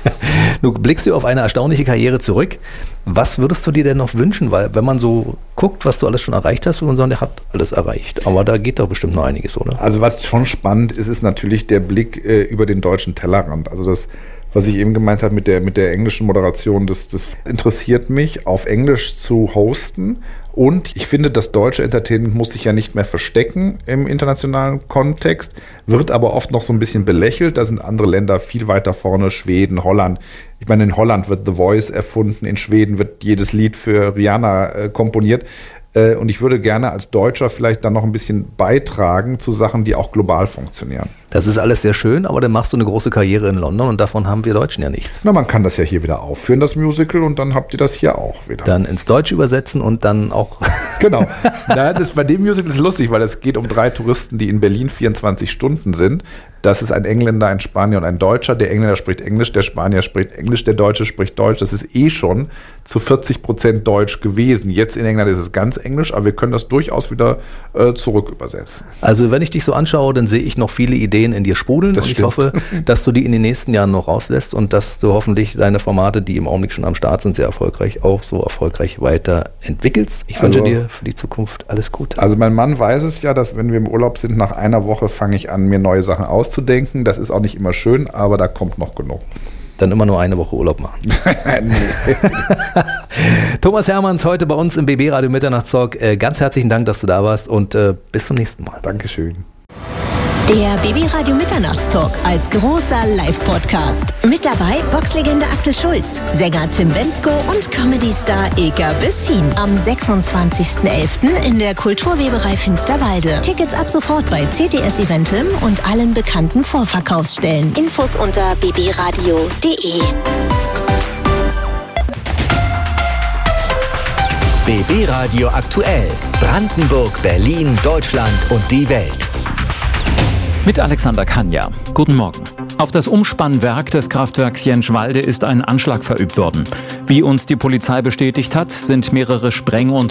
Du blickst auf eine erstaunliche Karriere zurück. Was würdest du dir denn noch wünschen? Weil wenn man so guckt, was du alles schon erreicht hast, würde man sagen, der hat alles erreicht. Aber da geht doch bestimmt noch einiges, oder? Also was schon spannend ist, ist natürlich der Blick über den deutschen Tellerrand. Also das, was ich eben gemeint habe mit der englischen Moderation, das interessiert mich, auf Englisch zu hosten. Und ich finde, das deutsche Entertainment muss sich ja nicht mehr verstecken im internationalen Kontext, wird aber oft noch so ein bisschen belächelt. Da sind andere Länder viel weiter vorne, Schweden, Holland. Ich meine, in Holland wird The Voice erfunden, in Schweden wird jedes Lied für Rihanna komponiert. Und ich würde gerne als Deutscher vielleicht dann noch ein bisschen beitragen zu Sachen, die auch global funktionieren. Das ist alles sehr schön, aber dann machst du eine große Karriere in London und davon haben wir Deutschen ja nichts. Na, man kann das ja hier wieder aufführen, das Musical, und dann habt ihr das hier auch wieder. Dann ins Deutsche übersetzen und dann auch... Genau. Na, bei dem Musical ist lustig, weil es geht um 3 Touristen, die in Berlin 24 Stunden sind. Das ist ein Engländer, ein Spanier und ein Deutscher. Der Engländer spricht Englisch, der Spanier spricht Englisch, der Deutsche spricht Deutsch. Das ist schon zu 40% Deutsch gewesen. Jetzt in England ist es ganz Englisch, aber wir können das durchaus wieder zurück übersetzen. Also wenn ich dich so anschaue, dann sehe ich noch viele Ideen in dir sprudeln. Das und stimmt. Ich hoffe, dass du die in den nächsten Jahren noch rauslässt und dass du hoffentlich deine Formate, die im Augenblick schon am Start sind, sehr erfolgreich, auch so erfolgreich weiterentwickelst. Ich wünsche dir für die Zukunft alles Gute. Also mein Mann weiß es ja, dass wenn wir im Urlaub sind, nach einer Woche fange ich an, mir neue Sachen auszudenken. Das ist auch nicht immer schön, aber da kommt noch genug. Dann immer nur eine Woche Urlaub machen. Thomas Hermanns heute bei uns im BB Radio Mitternachtstalk. Ganz herzlichen Dank, dass du da warst und bis zum nächsten Mal. Dankeschön. Der BB Radio Mitternachtstalk als großer Live-Podcast. Mit dabei Boxlegende Axel Schulz, Sänger Tim Bendzko und Comedy-Star Eka Bessin. Am 26.11. in der Kulturweberei Finsterwalde. Tickets ab sofort bei CTS Eventim und allen bekannten Vorverkaufsstellen. Infos unter bbradio.de. BB Radio aktuell. Brandenburg, Berlin, Deutschland und die Welt. Mit Alexander Kanja. Guten Morgen. Auf das Umspannwerk des Kraftwerks Jenschwalde ist ein Anschlag verübt worden. Wie uns die Polizei bestätigt hat, sind mehrere Spreng- und